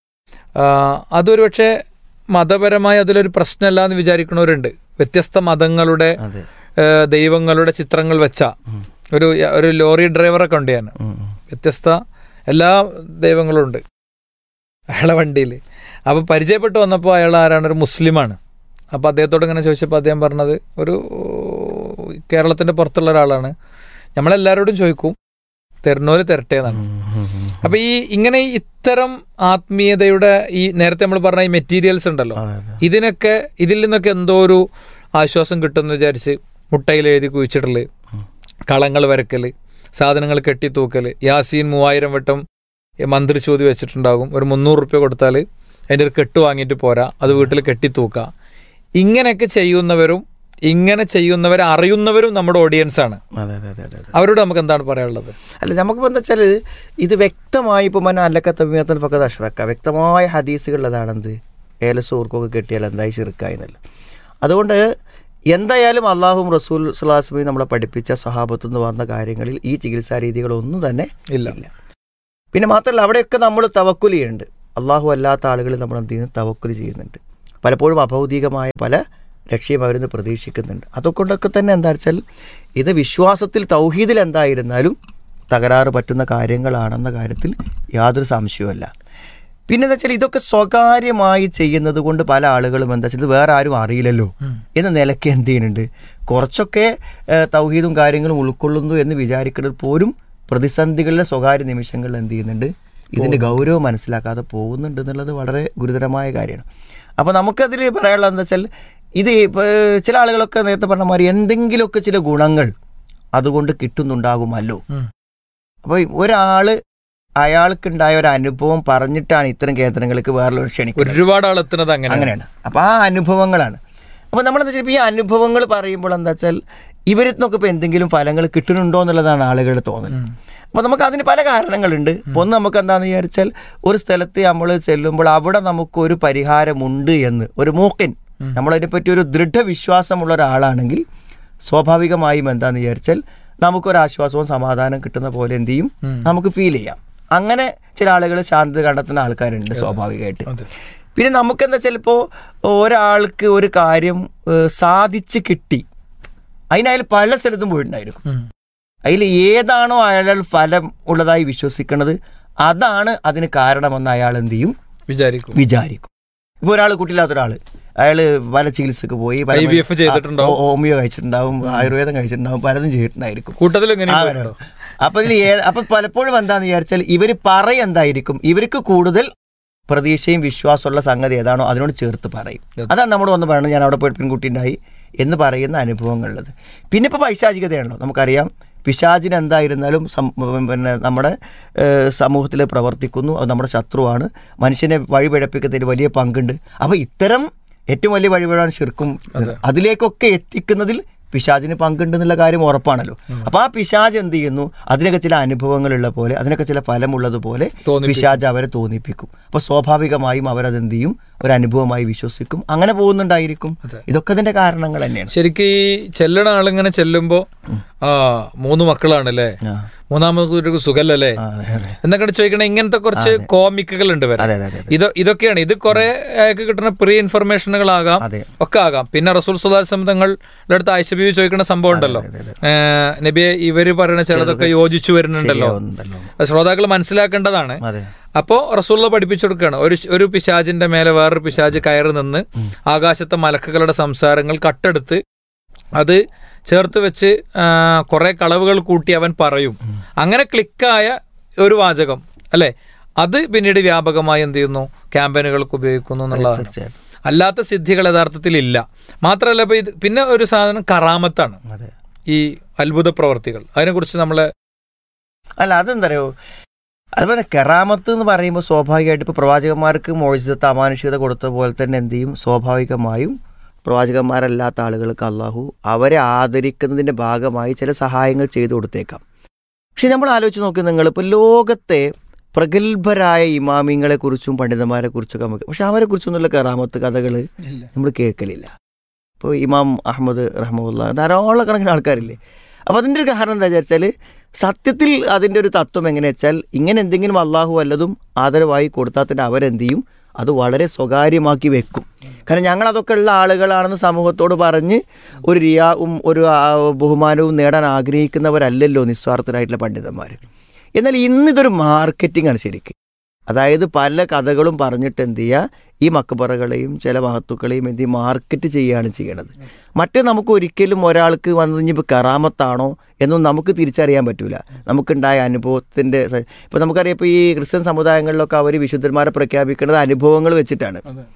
C: അതൊരു പക്ഷേ മതപരമായി അതിലൊരു പ്രശ്നമല്ല എന്ന് വിചാരിക്കുന്നവരുണ്ട്. വ്യത്യസ്ത മതങ്ങളുടെ ദൈവങ്ങളുടെ ചിത്രങ്ങൾ വെച്ച ഒരു ലോറി ഡ്രൈവറൊക്കെ ഉണ്ട്, ഞാൻ വ്യത്യസ്ത എല്ലാ ദൈവങ്ങളും ഉണ്ട് അയാളെ വണ്ടിയിൽ. അപ്പോൾ പരിചയപ്പെട്ട് വന്നപ്പോൾ അയാൾ ആരാണ്, ഒരു മുസ്ലിമാണ്. അപ്പോൾ അദ്ദേഹത്തോട് ഇങ്ങനെ ചോദിച്ചപ്പോൾ അദ്ദേഹം പറഞ്ഞത് ഒരു കേരളത്തിൻ്റെ പുറത്തുള്ള ഒരാളാണ്, നമ്മളെല്ലാവരോടും ചോദിക്കും തരുന്നവര് തരട്ടെ എന്നാണ്. അപ്പം ഇങ്ങനെ ഇത്തരം ആത്മീയതയുടെ ഈ നേരത്തെ നമ്മൾ പറഞ്ഞ ഈ മെറ്റീരിയൽസ് ഉണ്ടല്ലോ, ഇതിൽ നിന്നൊക്കെ എന്തോ ഒരു ആശ്വാസം കിട്ടുമെന്ന് വിചാരിച്ച് മുട്ടയിൽ എഴുതി കുഴിച്ചിടല്, കളങ്ങൾ വരക്കൽ, സാധനങ്ങൾ കെട്ടിത്തൂക്കൽ, യാസീൻ 3000 വട്ടം മന്ത്രിച്ചോതി വെച്ചിട്ടുണ്ടാകും, ഒരു 300 റുപ്യ കൊടുത്താൽ അതിൻ്റെ ഒരു കെട്ട് വാങ്ങിയിട്ട് പോരാ, അത് വീട്ടിൽ കെട്ടിത്തൂക്കുക. ഇങ്ങനെയൊക്കെ ചെയ്യുന്നവരും ഇങ്ങനെ ചെയ്യുന്നവരെ അറിയുന്നവരും നമ്മുടെ ഓഡിയൻസാണ്. അവരോട് നമുക്ക് എന്താണ് പറയാനുള്ളത്?
D: അല്ല, നമുക്കിപ്പോൾ എന്താ വെച്ചാൽ ഇത് വ്യക്തമായി ഇപ്പോൾ അല്ലക്കത്തമ്മിയത്തിന് പക്കത്ത് അഷ്റക്ക വ്യക്തമായ ഹദീസുകൾ അതാണെന്ത്, ഏലസൂർക്കൊക്കെ കെട്ടിയാൽ എന്തായി ശിർക്കായെന്നല്ല. അതുകൊണ്ട് എന്തായാലും അള്ളാഹും റസൂൽ സ്വല്ലല്ലാഹു അലൈഹി വസല്ലം നമ്മളെ പഠിപ്പിച്ച സഹാബത്ത് എന്ന് പറഞ്ഞ കാര്യങ്ങളിൽ ഈ ചികിത്സാ രീതികളൊന്നും തന്നെ ഇല്ല. പിന്നെ മാത്രമല്ല അവിടെയൊക്കെ നമ്മൾ തവക്കുൽ ചെയ്യുന്നുണ്ട്. അള്ളാഹു അല്ലാത്ത ആളുകളിൽ നമ്മൾ എന്ത് ചെയ്യുന്നു, തവക്കുൽ ചെയ്യുന്നുണ്ട്. പലപ്പോഴും അഭൗതികമായ പല ലക്ഷ്യം അവരിന്ന് പ്രതീക്ഷിക്കുന്നുണ്ട്. അതുകൊണ്ടൊക്കെ തന്നെ എന്താ വെച്ചാൽ ഇത് വിശ്വാസത്തിൽ തൗഹീദിൽ എന്തായിരുന്നാലും തകരാറ് പറ്റുന്ന കാര്യങ്ങളാണെന്ന കാര്യത്തിൽ യാതൊരു സംശയവുമല്ല. പിന്നെ എന്താ വെച്ചാൽ ഇതൊക്കെ സ്വകാര്യമായി ചെയ്യുന്നത് കൊണ്ട് പല ആളുകളും എന്താ വെച്ചാൽ ഇത് വേറെ ആരും അറിയില്ലല്ലോ എന്ന നിലയ്ക്ക് എന്ത് ചെയ്യുന്നുണ്ട്, കുറച്ചൊക്കെ തൗഹീദും കാര്യങ്ങളും ഉൾക്കൊള്ളുന്നു എന്ന് വിചാരിക്കുന്നത് പോലും പ്രതിസന്ധികളിലെ സ്വകാര്യ നിമിഷങ്ങളിൽ എന്ത് ചെയ്യുന്നുണ്ട്, ഇതിൻ്റെ ഗൗരവം മനസ്സിലാക്കാതെ പോകുന്നുണ്ട് എന്നുള്ളത് വളരെ ഗുരുതരമായ കാര്യമാണ്. അപ്പോൾ നമുക്കതിൽ പറയാനുള്ളത് എന്താ വെച്ചാൽ ഇത് ചില ആളുകളൊക്കെ നേരത്തെ പറഞ്ഞ മാതിരി എന്തെങ്കിലുമൊക്കെ ചില ഗുണങ്ങൾ അതുകൊണ്ട് കിട്ടുന്നുണ്ടാകുമല്ലോ. അപ്പോൾ ഒരാൾ അയാൾക്കുണ്ടായ ഒരു അനുഭവം പറഞ്ഞിട്ടാണ് ഇത്തരം കേന്ദ്രങ്ങൾക്ക് വേറെ ക്ഷണിക്കുന്നത്.
C: ഒരുപാട് ആൾ എത്തുന്നത് അങ്ങനെയാണ്.
D: അപ്പോൾ ആ അനുഭവങ്ങളാണ്. അപ്പോൾ നമ്മളെന്താ വെച്ചാൽ ഇപ്പോൾ ഈ അനുഭവങ്ങൾ പറയുമ്പോൾ എന്താ വെച്ചാൽ ഇവരിൽ നിന്നൊക്കെ ഇപ്പോൾ എന്തെങ്കിലും ഫലങ്ങൾ കിട്ടുന്നുണ്ടോ എന്നുള്ളതാണ് ആളുകളുടെ തോന്നൽ. അപ്പോൾ നമുക്ക് അതിന് പല കാരണങ്ങളുണ്ട്. ഒന്ന് നമുക്ക് എന്താണെന്ന് വിചാരിച്ചാൽ ഒരു സ്ഥലത്ത് നമ്മൾ ചെല്ലുമ്പോൾ അവിടെ നമുക്കൊരു പരിഹാരമുണ്ട് എന്ന് ഒരു മൂക്കിൻ നമ്മളതിനെപ്പറ്റി ഒരു ദൃഢവിശ്വാസമുള്ള ഒരാളാണെങ്കിൽ സ്വാഭാവികമായും എന്താണെന്ന് വിചാരിച്ചാൽ നമുക്കൊരാശ്വാസവും സമാധാനം കിട്ടുന്ന പോലെ എന്ത് ചെയ്യും, നമുക്ക് ഫീൽ ചെയ്യാം. അങ്ങനെ ചില ആളുകൾ ശാന്തത കണ്ടെത്തുന്ന ആൾക്കാരുണ്ട് സ്വാഭാവികമായിട്ട്. പിന്നെ നമുക്കെന്താ ചിലപ്പോൾ ഒരാൾക്ക് ഒരു കാര്യം സാധിച്ച് കിട്ടി, അതിനയാൾ പല സ്ഥലത്തും പോയിട്ടുണ്ടായിരിക്കും. അതിൽ ഏതാണോ അയാൾ ഫലം ഉള്ളതായി വിശ്വസിക്കുന്നത് അതാണ് അതിന് കാരണമെന്ന് അയാൾ എന്ത് ചെയ്യും, വിചാരിക്കും. ഇപ്പോൾ ഒരാൾ കുട്ടിയില്ലാത്ത ഒരാൾ അയാൾ പല ചികിത്സക്ക് പോയി, ഹോമിയോ കഴിച്ചിട്ടുണ്ടാവും, ആയുർവേദം കഴിച്ചിട്ടുണ്ടാവും, പലതും ചെയ്തിട്ടുണ്ടായിരിക്കും കൂട്ടത്തിൽ. അപ്പൊ പലപ്പോഴും എന്താന്ന് വിചാരിച്ചാൽ ഇവർ എന്തായിരിക്കും, ഇവർക്ക് കൂടുതൽ പ്രതീക്ഷയും വിശ്വാസമുള്ള സംഗതി ഏതാണോ അതിനോട് ചേർത്ത് പറയും. അതാണ് നമ്മൾ വന്ന് പറയുന്നത്, ഞാൻ അവിടെ പോയിട്ട് പെൺകുട്ടി ഉണ്ടായി എന്ന് പറയുന്ന അനുഭവങ്ങളുള്ളത്. പിന്നെ ഇപ്പോൾ പൈശാചികതയാണല്ലോ, നമുക്കറിയാം. പിശാചിന് എന്തായിരുന്നാലും പിന്നെ നമ്മുടെ സമൂഹത്തിൽ പ്രവർത്തിക്കുന്നു, അത് നമ്മുടെ ശത്രുവാണ്, മനുഷ്യനെ വഴിപിഴപ്പിക്കുന്നതിൽ വലിയ പങ്കുണ്ട്. അപ്പോൾ ഇത്തരം ഏറ്റവും വലിയ വഴിപിഴാണ് ശിർക്കും, അതിലേക്കൊക്കെ എത്തിക്കുന്നതിൽ പിശാചിന് പങ്കുണ്ടെന്നുള്ള കാര്യം ഉറപ്പാണല്ലോ. അപ്പോൾ ആ പിശാച് എന്ത് ചെയ്യുന്നു, അതിനൊക്കെ ചില അനുഭവങ്ങളുള്ള പോലെ, അതിനൊക്കെ ചില ഫലമുള്ളതുപോലെ പിശാച് അവരെ തോന്നിപ്പിക്കും. അപ്പോൾ സ്വാഭാവികമായും അവരതെന്ത് ചെയ്യും, ഒരു അനുഭവമായി വിശ്വസിക്കും, അങ്ങനെ പോകുന്നുണ്ടായിരിക്കും. ഇതൊക്കെ അതിന്റെ കാരണങ്ങൾ തന്നെയാണ്.
C: ശരിക്കും ഈ ചെല്ലണ ആളിങ്ങനെ ചെല്ലുമ്പോ 3 മക്കളാണല്ലേ, മൂന്നാമത് സുഖല്ലേ എന്നൊക്കെ ചോദിക്കണേ. ഇങ്ങനത്തെ കുറച്ച് കോമിക്കുകൾ ഉണ്ട് വരെ. ഇതൊക്കെയാണ്. ഇത് കുറെ അയാൾക്ക് കിട്ടുന്ന പ്രീ ഇൻഫർമേഷനുകളാകാം, ഒക്കെ ആകാം. പിന്നെ റസൂൽ സ്വല്ലല്ലാഹു അലൈഹി വസല്ലം തങ്ങളുടെ അടുത്ത് ആയിഷ ബീവി ചോദിക്കുന്ന സംഭവം ഉണ്ടല്ലോ, നബിയെ ഇവര് പറയുന്ന ചിലതൊക്കെ യോജിച്ചു വരുന്നുണ്ടല്ലോ, ശ്രോതാക്കൾ മനസ്സിലാക്കേണ്ടതാണ്. അപ്പോ റസൂലുള്ള പഠിപ്പിച്ചു കൊടുക്കുകയാണ്, ഒരു പിശാചിന്റെ മേലെ വേറൊരു പിശാച് കയറി നിന്ന് ആകാശത്തെ മലക്കുകളുടെ സംസാരങ്ങൾ കട്ടെടുത്ത് അത് ചേർത്ത് വെച്ച് കുറെ കളവുകൾ കൂട്ടി അവൻ പറയും. അങ്ങനെ ക്ലിക്കായ ഒരു വാചകം അല്ലെ, അത് പിന്നീട് വ്യാപകമായി എന്ത് ചെയ്യുന്നു, ക്യാമ്പയിനുകൾക്ക് ഉപയോഗിക്കുന്നു എന്നുള്ളതാണ്. അല്ലാത്ത സിദ്ധികൾ യഥാർത്ഥത്തിൽ ഇല്ല. മാത്രമല്ല ഇപ്പൊ ഇത് പിന്നെ ഒരു സാധനം കറാമത്താണ്, ഈ അത്ഭുത പ്രവർത്തികൾ. അതിനെക്കുറിച്ച് നമ്മള്
D: അതെന്താ അറിയോ, അതുപോലെ കറാമത്ത് എന്ന് പറയുമ്പോൾ സ്വാഭാവികമായിട്ട് ഇപ്പോൾ പ്രവാചകന്മാർക്ക് മോചിതത്തെ അമാനുഷികത കൊടുത്ത പോലെ തന്നെ എന്ത് ചെയ്യും, സ്വാഭാവികമായും പ്രവാചകന്മാരല്ലാത്ത ആളുകൾക്ക് അള്ളാഹു അവരെ ആദരിക്കുന്നതിൻ്റെ ഭാഗമായി ചില സഹായങ്ങൾ ചെയ്തു കൊടുത്തേക്കാം. പക്ഷെ നമ്മൾ ആലോചിച്ച് നോക്കി, നിങ്ങളിപ്പോൾ ലോകത്തെ പ്രഗത്ഭരായ ഇമാമിങ്ങളെക്കുറിച്ചും പണ്ഡിതന്മാരെക്കുറിച്ചൊക്കെ നമുക്ക്, പക്ഷെ അവരെക്കുറിച്ചൊന്നുള്ള കറാമത്ത് കഥകൾ നമ്മൾ കേൾക്കലില്ല. ഇപ്പോൾ ഇമാം അഹമ്മദ് റഹ്മത്തുള്ളാഹി ധാരാളം കണക്കിന് ആൾക്കാരില്ലേ. അപ്പോൾ അതിൻ്റെ ഒരു കാരണം എന്താ വെച്ചാൽ, സത്യത്തിൽ അതിൻ്റെ ഒരു തത്വം എങ്ങനെയാ വെച്ചാൽ, ഇങ്ങനെ എന്തെങ്കിലും അള്ളാഹു വല്ലതും ആദരവായി കൊടുത്താൽ തന്നെ അവരെന്ത് ചെയ്യും, അത് വളരെ സ്വകാര്യമാക്കി വെക്കും. കാരണം ഞങ്ങളതൊക്കെ ഉള്ള ആളുകളാണെന്ന് സമൂഹത്തോട് പറഞ്ഞ് ഒരു റിയാവും ഒരു ബഹുമാനവും നേടാൻ ആഗ്രഹിക്കുന്നവരല്ലല്ലോ നിസ്വാർത്ഥരായിട്ടുള്ള പണ്ഡിതന്മാർ. എന്നാൽ ഇന്നിതൊരു മാർക്കറ്റിംഗ് ആണ് ശരിക്കും. അതായത് പല കഥകളും പറഞ്ഞിട്ട് എന്ത് ചെയ്യുക, ഈ മക്ബറകളെയും ചില മഹത്തുക്കളെയും എന്ത് ചെയ്യും, മാർക്കറ്റ് ചെയ്യുകയാണ് ചെയ്യണത്. മറ്റേ നമുക്ക് ഒരിക്കലും ഒരാൾക്ക് വന്നത് ഇനിയിപ്പോൾ കറാമത്താണോ എന്നൊന്നും നമുക്ക് തിരിച്ചറിയാൻ പറ്റൂല. നമുക്കുണ്ടായ അനുഭവത്തിൻ്റെ ഇപ്പോൾ നമുക്കറിയാം, ഇപ്പോൾ ഈ ക്രിസ്ത്യൻ സമുദായങ്ങളിലൊക്കെ അവർ വിശുദ്ധന്മാരെ പ്രഖ്യാപിക്കുന്നത് അനുഭവങ്ങൾ വെച്ചിട്ടാണ്.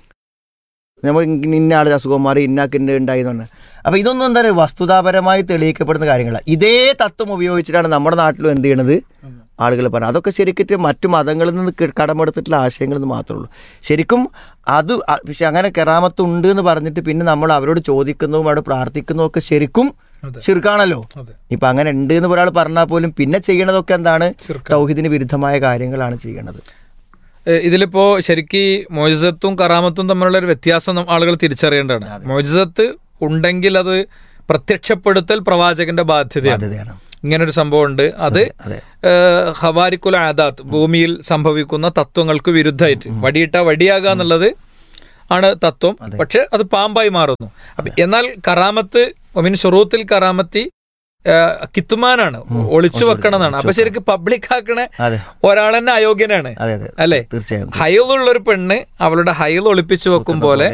D: നമ്മൾ ഇന്ന ആൾ അസുഖം മാറി ഇന്നാക്കിൻ്റെ ഉണ്ടായി എന്ന് പറഞ്ഞാൽ. അപ്പോൾ ഇതൊന്നും എന്താ പറയുക, വസ്തുതാപരമായി തെളിയിക്കപ്പെടുന്ന കാര്യങ്ങളാണ്. ഇതേ തത്വം ഉപയോഗിച്ചിട്ടാണ് നമ്മുടെ നാട്ടിലും എന്ത് ചെയ്യണത് ആളുകൾ പറഞ്ഞത്. അതൊക്കെ ശരിക്കും മറ്റു മതങ്ങളിൽ നിന്ന് കടമെടുത്തിട്ടുള്ള ആശയങ്ങളിൽ നിന്ന് മാത്രമേ ഉള്ളൂ. ശരിക്കും അത് പക്ഷെ അങ്ങനെ കറാമത്ത് ഉണ്ട് എന്ന് പറഞ്ഞിട്ട് പിന്നെ നമ്മൾ അവരോട് ചോദിക്കുന്നതും അവിടെ പ്രാർത്ഥിക്കുന്നതും ഒക്കെ ശരിക്കും ശിർക്കാണല്ലോ. ഇപ്പം അങ്ങനെ ഉണ്ട് എന്ന് ഒരാൾ പറഞ്ഞാൽ പോലും പിന്നെ ചെയ്യണതൊക്കെ എന്താണ്, തൗഹീദിന് വിരുദ്ധമായ കാര്യങ്ങളാണ് ചെയ്യണത്.
C: ഇതിലിപ്പോ ശരിക്കും മോജിസത്തും കറാമത്തും തമ്മിലുള്ള ഒരു വ്യത്യാസം ആളുകൾ തിരിച്ചറിയേണ്ടതാണ്. മോജിസത്ത് ഉണ്ടെങ്കിൽ അത് പ്രത്യക്ഷപ്പെടുത്തൽ പ്രവാചകന്റെ ബാധ്യതയാണ്. ഇങ്ങനൊരു സംഭവം ഉണ്ട്, അത് ഹവാരിക്കുൽ ആദാത്ത്, ഭൂമിയിൽ സംഭവിക്കുന്ന തത്വങ്ങൾക്ക് വിരുദ്ധമായിട്ട് വടിയിട്ട വടിയാകുക എന്നുള്ളത് ആണ് തത്വം. പക്ഷെ അത് പാമ്പായി മാറുന്നു. എന്നാൽ കറാമത്ത് ഒമിൻ ഷുറൂത്തിൽ കറാമത്തി കിത്തുമാനാണ്, ഒളിച്ചു വെക്കണമെന്നാണ്. അപ്പൊ ശരിക്കും പബ്ലിക് ആക്കണ ഒരാൾ തന്നെ അയോഗ്യനാണ് അല്ലെ. ഹൈലുള്ളൊരു പെണ്ണ് അവളുടെ ഹൈൽ ഒളിപ്പിച്ചു വെക്കും പോലെ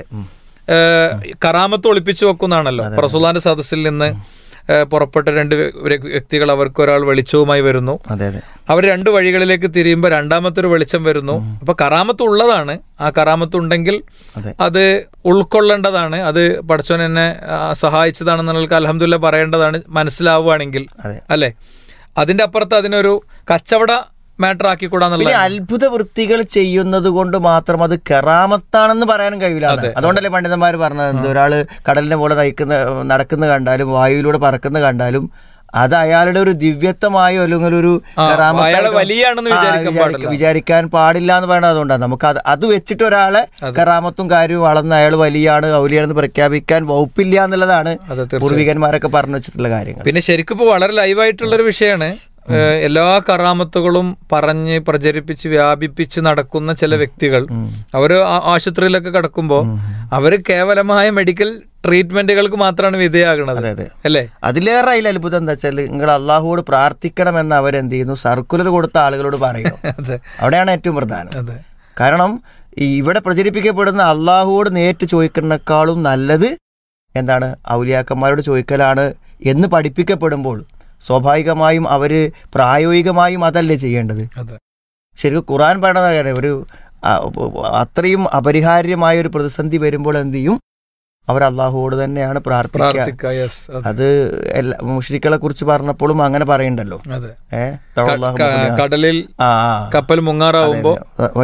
C: കറാമത്ത് ഒളിപ്പിച്ചു വെക്കുന്നാണല്ലോ. റസൂലുള്ളാഹിന്റെ സദസ്സിൽ നിന്ന് പുറപ്പെട്ട 2 വ്യക്തികൾ, അവർക്ക് ഒരാൾ വെളിച്ചവുമായി വരുന്നു. അവർ 2 വഴികളിലേക്ക് തിരിയുമ്പോൾ രണ്ടാമത്തെ ഒരു വെളിച്ചം വരുന്നു. അപ്പൊ കറാമത്ത് ഉള്ളതാണ്. ആ കറാമത്ത് ഉണ്ടെങ്കിൽ അത് ഉൾക്കൊള്ളേണ്ടതാണ്. അത് പടച്ചോൻ എന്നെ സഹായിച്ചതാണെന്നുള്ള അൽഹംദുലില്ലാഹ് പറയേണ്ടതാണ്, മനസ്സിലാവുകയാണെങ്കിൽ അല്ലെ. അതിന്റെ അപ്പുറത്ത് അതിനൊരു കച്ചവട മാറ്റർ ആക്കിക്കൂടാന്നുള്ള
D: അത്ഭുത വൃത്തികൾ ചെയ്യുന്നത് കൊണ്ട് മാത്രം അത് കറാമത്താണെന്ന് പറയാനും കഴിയില്ല. അതുകൊണ്ടല്ലേ പണ്ഡിതന്മാർ പറഞ്ഞത്, ഒരാള് കടലിനെ പോലെ നടക്കുന്ന കണ്ടാലും വായുവിലൂടെ പറക്കുന്ന കണ്ടാലും അത് അയാളുടെ ഒരു ദിവ്യത്വമായോ അല്ലെങ്കിൽ ഒരു വിചാരിക്കാൻ പാടില്ല എന്ന് പറയുന്നത്. അതുകൊണ്ടാണ് നമുക്ക് അത് വെച്ചിട്ട് ഒരാളെ കറാമത്തും കാര്യവും വളർന്ന് അയാൾ വലിയാണ് ഔലിയാണെന്ന് പ്രഖ്യാപിക്കാൻ വകുപ്പില്ല എന്നുള്ളതാണ് പൂർവികന്മാരൊക്കെ പറഞ്ഞു വെച്ചിട്ടുള്ള കാര്യങ്ങൾ.
C: പിന്നെ ശരിക്കും ഇപ്പൊ വളരെ ലൈവായിട്ടുള്ളൊരു വിഷയമാണ്. എല്ലാ കറാമത്തുകളും പറഞ്ഞ് പ്രചരിപ്പിച്ച് വ്യാപിപ്പിച്ച് നടക്കുന്ന ചില വ്യക്തികൾ, അവര് ആശുപത്രിയിലൊക്കെ കിടക്കുമ്പോ അവര് കേവലമായ മെഡിക്കൽ ട്രീറ്റ്മെന്റുകൾക്ക് മാത്രമാണ് വിധേയമാകുന്നത് അല്ലേ.
D: അതിലേറെ അതിൽ അത്ഭുതം എന്താ വെച്ചാൽ, നിങ്ങൾ അള്ളാഹുവോട് പ്രാർത്ഥിക്കണമെന്ന് അവരെന്ത് ചെയ്യുന്നു, സർക്കുലർ കൊടുത്ത ആളുകളോട് പറയുന്നു. അവിടെയാണ് ഏറ്റവും പ്രധാനം. കാരണം ഇവിടെ പ്രചരിപ്പിക്കപ്പെടുന്ന അള്ളാഹുവോട് നേരിട്ട് ചോദിക്കുന്നതിനേക്കാളും നല്ലത് എന്താണ്, ഔലിയാക്കന്മാരോട് ചോദിക്കലാണ് എന്ന് പഠിപ്പിക്കപ്പെടുമ്പോൾ സ്വാഭാവികമായും അവര് പ്രായോഗികമായും അതല്ലേ ചെയ്യേണ്ടത്. ശരിക്കും ഖുർആൻ പറയുന്നത് ഒരു അത്രയും അപരിഹാര്യമായ ഒരു പ്രതിസന്ധി വരുമ്പോൾ എന്ത് ചെയ്യും, അവർ അള്ളാഹുവോട് തന്നെയാണ് പ്രാർത്ഥിക്കുക. അത് എല്ലാ മുശ്രിക്കുകളെ കുറിച്ച് പറഞ്ഞപ്പോഴും അങ്ങനെ പറയണ്ടല്ലോ.
C: കടലിൽ കപ്പൽ മുങ്ങാറാവുമ്പോ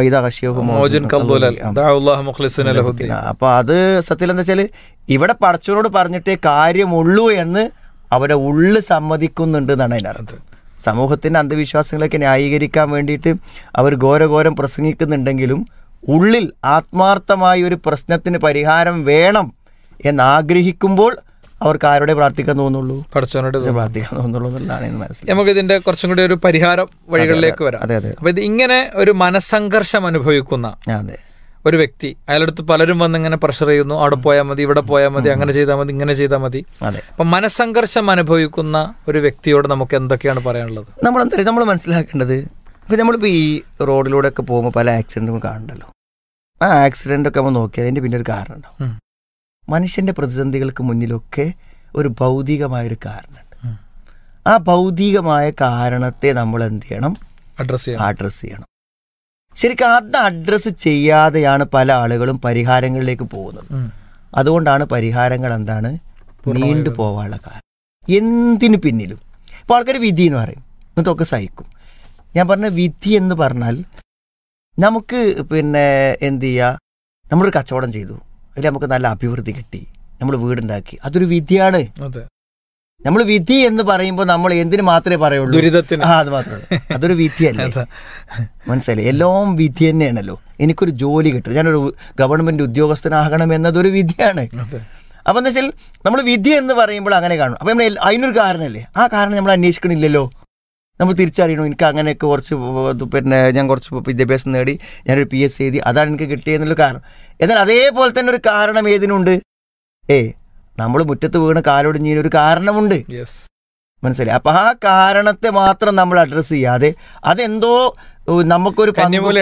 D: അപ്പൊ അത് സത്യം എന്താ വെച്ചാല്, ഇവിടെ പടച്ചവനോട് പറഞ്ഞിട്ടേ കാര്യമുള്ളൂ എന്ന് അവരെ ഉള്ളു സമ്മതിക്കുന്നുണ്ട് എന്നാണ് അതിൻ്റെ അർത്ഥം. സമൂഹത്തിൻ്റെ അന്ധവിശ്വാസങ്ങളൊക്കെ ന്യായീകരിക്കാൻ വേണ്ടിയിട്ട് അവർ ഘോരഘോരം പ്രസംഗിക്കുന്നുണ്ടെങ്കിലും ഉള്ളിൽ ആത്മാർത്ഥമായ ഒരു പ്രശ്നത്തിന് പരിഹാരം വേണം എന്നാഗ്രഹിക്കുമ്പോൾ അവർക്ക് ആരോടെ പ്രാർത്ഥിക്കാൻ തോന്നുള്ളൂ?
C: പഠിച്ചവനോട്
D: പ്രാർത്ഥിക്കാൻ തോന്നുള്ളൂ എന്നുള്ളതാണ് എന്ന് മനസ്സിലായി.
C: നമുക്ക് ഇതിന്റെ കുറച്ചും കൂടി ഒരു പരിഹാര വഴികളിലേക്ക് വരാം.
D: അതെ അതെ.
C: അപ്പൊ ഇത് ഇങ്ങനെ ഒരു മനസ്സംഘർഷം അനുഭവിക്കുന്ന
D: അതെ
C: ഒരു വ്യക്തി, അയാളടുത്ത് പലരും വന്ന് ഇങ്ങനെ പ്രഷർ ചെയ്യുന്നു, അവിടെ പോയാൽ മതി, ഇവിടെ പോയാൽ മതി, അങ്ങനെ ചെയ്താൽ മതി, ഇങ്ങനെ ചെയ്താൽ മതി.
D: അതെ.
C: അപ്പൊ മനസ്സംഘർഷം അനുഭവിക്കുന്ന ഒരു വ്യക്തിയോട് നമുക്ക് എന്തൊക്കെയാണ് പറയാനുള്ളത്?
D: നമ്മൾ മനസ്സിലാക്കേണ്ടത്, ഇപ്പം നമ്മളിപ്പോൾ ഈ റോഡിലൂടെ ഒക്കെ പോകുമ്പോൾ പല ആക്സിഡൻറ്റും കാണണ്ടല്ലോ. ആ ആക്സിഡൻ്റ് ഒക്കെ നമ്മൾ നോക്കിയാൽ അതിൻ്റെ പിന്നെ ഒരു കാരണം ഉണ്ടാവും. മനുഷ്യൻ്റെ പ്രതിസന്ധികൾക്ക് മുന്നിലൊക്കെ ഒരു ഭൗതികമായൊരു കാരണമുണ്ട്. ആ ഭൗതികമായ കാരണത്തെ നമ്മൾ എന്ത് ചെയ്യണം? അഡ്രസ്സ് ചെയ്യണം. ശരിക്കും അത് അഡ്രസ്സ് ചെയ്യാതെയാണ് പല ആളുകളും പരിഹാരങ്ങളിലേക്ക് പോകുന്നത്. അതുകൊണ്ടാണ് പരിഹാരങ്ങൾ എന്താണ് നീണ്ടു പോകാനുള്ള കാരണം. എന്തിനു പിന്നിലും ഇപ്പോൾ ആൾക്കാർ വിധി എന്ന് പറയും, എന്നിട്ടൊക്കെ സഹിക്കും. ഞാൻ പറഞ്ഞ വിധി എന്ന് പറഞ്ഞാൽ നമുക്ക് എന്ത് ചെയ്യുക, നമ്മളൊരു കച്ചവടം ചെയ്തു, അതിൽ നമുക്ക് നല്ല അഭിവൃദ്ധി കിട്ടി, നമ്മൾ വീടുണ്ടാക്കി, അതൊരു വിധിയാണ്. നമ്മൾ വിധി എന്ന് പറയുമ്പോൾ നമ്മൾ എന്തിനു മാത്രമേ പറയുള്ളൂ? ദുരിതത്തിന്. അത് മാത്രമേ, അതൊരു വിധിയല്ലേ? മനസ്സിലായി? എല്ലാം വിധി തന്നെയാണല്ലോ. എനിക്കൊരു ജോലി കിട്ടും, ഞാനൊരു ഗവൺമെന്റ് ഉദ്യോഗസ്ഥനാകണം എന്നതൊരു വിധിയാണ്. അപ്പം എന്താ വെച്ചാൽ നമ്മൾ വിധി എന്ന് പറയുമ്പോൾ അങ്ങനെ കാണും. അപ്പം നമ്മൾ അതിനൊരു കാരണമല്ലേ, ആ കാരണം നമ്മൾ അന്വേഷിക്കണില്ലല്ലോ. നമ്മൾ തിരിച്ചറിയണം, എനിക്ക് അങ്ങനെയൊക്കെ കുറച്ച് ഞാൻ കുറച്ച് വിദ്യാഭ്യാസം നേടി, ഞാനൊരു PSC എഴുതി, അതാണ് എനിക്ക് കിട്ടിയെന്നുള്ള കാരണം. എന്നാൽ അതേപോലെ തന്നെ ഒരു കാരണം ഏതിനുണ്ട്? നമ്മൾ മുറ്റത്ത് വീണ് കാലൊടിഞ്ഞതിനൊരു കാരണമുണ്ട്. മനസ്സിലായി? അപ്പൊ ആ കാരണത്തെ മാത്രം നമ്മൾ അഡ്രസ്സ് ചെയ്യാതെ അതെന്തോ നമുക്കൊരു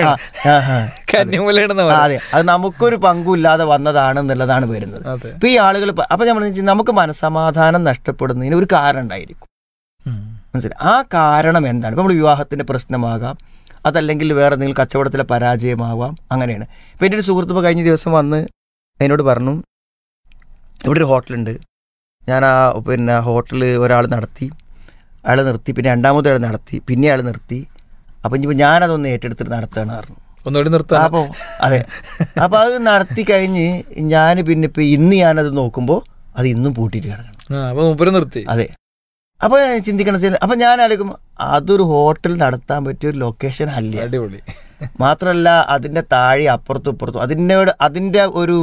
D: അതെ, അത് നമുക്കൊരു പങ്കുമില്ലാതെ വന്നതാണെന്നുള്ളതാണ് വരുന്നത്. ഇപ്പൊ ഈ ആളുകൾ അപ്പൊ നമ്മൾ നമുക്ക് മനസ്സമാധാനം നഷ്ടപ്പെടുന്നതിന് ഒരു കാരണം ഉണ്ടായിരിക്കും. മനസ്സിലായി? ആ കാരണം എന്താണ്? ഇപ്പം നമ്മൾ വിവാഹത്തിൻ്റെ പ്രശ്നമാകാം, അതല്ലെങ്കിൽ വേറെ എന്തെങ്കിലും കച്ചവടത്തിലെ പരാജയമാകാം, അങ്ങനെയാണ്. ഇപ്പം എൻ്റെ ഒരു സുഹൃത്ത് ഇപ്പോൾ കഴിഞ്ഞ ദിവസം വന്ന് എന്നോട് പറഞ്ഞു, ഇവിടെ ഒരു ഹോട്ടലുണ്ട്, ഞാൻ ആ ഹോട്ടൽ ഒരാൾ നടത്തി, അയാൾ നിർത്തി, പിന്നെ രണ്ടാമത്തെ ആൾ നടത്തി, പിന്നെ അയാൾ നിർത്തി, അപ്പം ഇനിയിപ്പോൾ ഞാനതൊന്ന് ഏറ്റെടുത്തിട്ട് നടത്തുകയാണ് പറഞ്ഞു.
C: ഒന്നുകൂടി നിർത്താം.
D: അപ്പോൾ അതെ, അപ്പോൾ അത് നടത്തി കഴിഞ്ഞ് ഞാൻ പിന്നെ ഇപ്പോൾ ഇന്ന് ഞാനത് നോക്കുമ്പോൾ അത് ഇന്നും പൂട്ടിയിട്ട് കിടക്കണം.
C: നിർത്തി.
D: അതെ. അപ്പോൾ ചിന്തിക്കണം, അപ്പം ഞാൻ ആലോചിക്കും, അതൊരു ഹോട്ടൽ നടത്താൻ പറ്റിയ ഒരു ലൊക്കേഷൻ അല്ല.
C: അടിപൊളി.
D: മാത്രമല്ല അതിൻ്റെ താഴെ അപ്പുറത്തും ഇപ്പുറത്തും അതിൻ്റെ ഒരു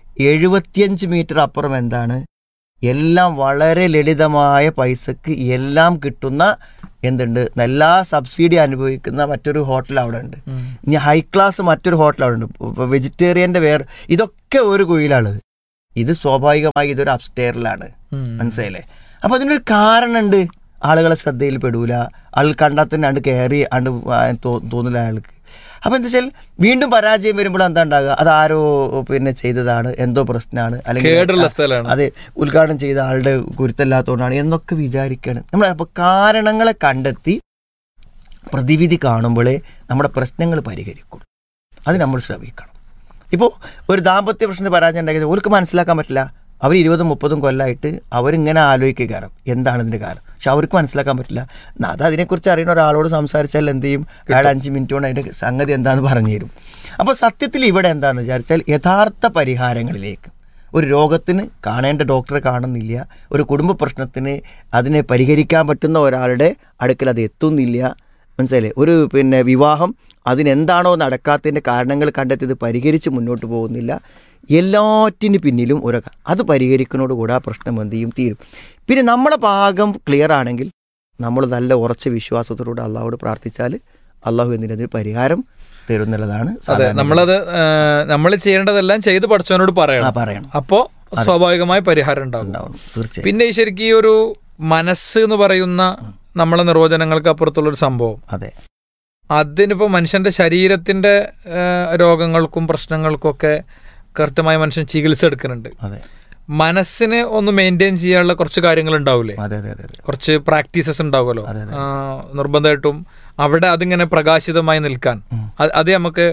D: 75 മീറ്റർ അപ്പുറം എന്താണ്, എല്ലാം വളരെ ലളിതമായ പൈസക്ക് എല്ലാം കിട്ടുന്ന എന്തുണ്ട്, എല്ലാ സബ്സിഡി അനുഭവിക്കുന്ന മറ്റൊരു ഹോട്ടൽ അവിടെ ഉണ്ട്. ഇനി ഹൈ ക്ലാസ് മറ്റൊരു ഹോട്ടൽ അവിടെ ഉണ്ട്, വെജിറ്റേറിയൻ്റെ വേറെ. ഇതൊക്കെ ഒരു കുയിലാണത്. ഇത് സ്വാഭാവികമായി ഇതൊരു അപ്സ്റ്റെയറിലാണ്. മനസ്സിലായില്ലേ? അപ്പോൾ അതിനൊരു കാരണമുണ്ട്. ആളുകളെ ശ്രദ്ധയിൽ പെടൂല, ആൾ കണ്ടാൽ തന്നെ അണ്ട് കയറി അണ്ട് തോന്നില്ല അയാൾക്ക്. അപ്പോൾ എന്താ വെച്ചാൽ വീണ്ടും പരാജയം വരുമ്പോൾ എന്താ ഉണ്ടാകുക, അതാരോ ചെയ്തതാണ്, എന്തോ പ്രശ്നമാണ്, അല്ലെങ്കിൽ അതെ ഉദ്ഘാടനം ചെയ്ത ആളുടെ കുരുത്തല്ലാത്തതുകൊണ്ടാണ് എന്നൊക്കെ വിചാരിക്കുകയാണ് നമ്മൾ. അപ്പോൾ കാരണങ്ങളെ കണ്ടെത്തി പ്രതിവിധി കാണുമ്പോഴേ നമ്മുടെ പ്രശ്നങ്ങൾ പരിഹരിക്കും. അത് നമ്മൾ ശ്രമിക്കണം. ഇപ്പോൾ ഒരു ദാമ്പത്യ പ്രശ്നത്തിൽ പരാജയം ഉണ്ടാക്കിയത് അവർക്ക് മനസ്സിലാക്കാൻ പറ്റില്ല. അവർ 20-30 കൊല്ലമായിട്ട് അവരിങ്ങനെ ആലോചിക്കുകയാണ് എന്താണ് ഇതിൻ്റെ കാരണം. പക്ഷെ അവർക്ക് മനസ്സിലാക്കാൻ പറ്റില്ല. അത് അതിനെക്കുറിച്ച് അറിയുന്ന ഒരാളോട് സംസാരിച്ചാൽ എന്ത് ചെയ്യും, അയാൾ 5 മിനിറ്റ് കൊണ്ട് അതിൻ്റെ സംഗതി എന്താണെന്ന് പറഞ്ഞു തരും. അപ്പോൾ സത്യത്തിൽ ഇവിടെ എന്താണെന്ന് വിചാരിച്ചാൽ യഥാർത്ഥ പരിഹാരങ്ങളിലേക്ക്, ഒരു രോഗത്തിന് കാണേണ്ട ഡോക്ടറെ കാണുന്നില്ല, ഒരു കുടുംബ പ്രശ്നത്തിന് അതിനെ പരിഹരിക്കാൻ പറ്റുന്ന ഒരാളുടെ അടുക്കൽ അത് എത്തുന്നില്ല. മനസ്സിലായില്ലേ? ഒരു വിവാഹം അതിനെന്താണോ നടക്കാത്തതിൻ്റെ കാരണങ്ങൾ കണ്ടെത്തിയത് പരിഹരിച്ച് മുന്നോട്ട് പോകുന്നില്ല. എല്ലാറ്റിന് പിന്നിലും അത് പരിഹരിക്കുന്നതോടുകൂടി ആ പ്രശ്നം എന്ത് ചെയ്യും, തീരും. പിന്നെ നമ്മളെ ഭാഗം ക്ലിയർ ആണെങ്കിൽ നമ്മൾ നല്ല ഉറച്ച വിശ്വാസത്തോടെ അള്ളാഹുവോട് പ്രാർത്ഥിച്ചാൽ അള്ളാഹു എന്തിനൊരു പരിഹാരം തരുന്നുള്ളതാണ്.
C: നമ്മളത് നമ്മൾ ചെയ്യേണ്ടതെല്ലാം ചെയ്ത് പഠിച്ചവനോട് പറയണം. അപ്പോൾ സ്വാഭാവികമായ പരിഹാരം ഉണ്ടാവും. തീർച്ചയായും. പിന്നെ ശരിക്കും ഈ ഒരു മനസ്സ് എന്ന് പറയുന്ന നമ്മളെ നിർവചനങ്ങൾക്ക് അപ്പുറത്തുള്ളൊരു സംഭവം,
D: അതെ,
C: അതിനിപ്പോൾ മനുഷ്യന്റെ ശരീരത്തിന്റെ രോഗങ്ങൾക്കും പ്രശ്നങ്ങൾക്കും ഒക്കെ കൃത്യമായി മനുഷ്യൻ ചികിത്സ എടുക്കുന്നുണ്ട്. മനസ്സിനെ ഒന്ന് മെയിൻറ്റെയിൻ ചെയ്യാനുള്ള കുറച്ച് കാര്യങ്ങൾ ഉണ്ടാവില്ലേ, കുറച്ച് പ്രാക്ടീസസ് ഉണ്ടാവുമല്ലോ നിർബന്ധമായിട്ടും. അവിടെ അതിങ്ങനെ പ്രകാശിതമായി നിൽക്കാൻ അത് നമുക്ക്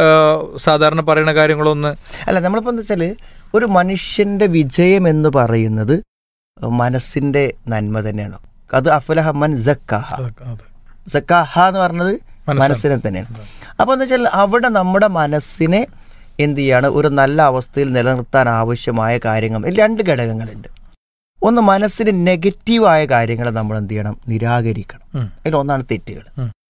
C: സാധാരണ പറയുന്ന കാര്യങ്ങളൊന്ന്
D: അല്ല. നമ്മളിപ്പോൾ എന്താ വെച്ചാൽ ഒരു മനുഷ്യന്റെ വിജയം എന്ന് പറയുന്നത് മനസ്സിന്റെ നന്മ തന്നെയാണ്. അത് അഫ്ലഹമൻ സക്കാഹ, സക്കാഹ എന്ന് പറഞ്ഞത് മനസ്സിനെ തന്നെയാണ്. അപ്പോൾ എന്താ വെച്ചാൽ അവിടെ നമ്മുടെ മനസ്സിനെ എന്ത് ചെയ്യാണ്, ഒരു നല്ല അവസ്ഥയിൽ നിലനിർത്താൻ ആവശ്യമായ കാര്യങ്ങൾ 2 ഘടകങ്ങളുണ്ട്. ഒന്ന്, മനസ്സിന് നെഗറ്റീവായ കാര്യങ്ങളെ നമ്മൾ എന്ത് ചെയ്യണം, നിരാകരിക്കണം. അതിലൊന്നാണ് തെറ്റുകൾ.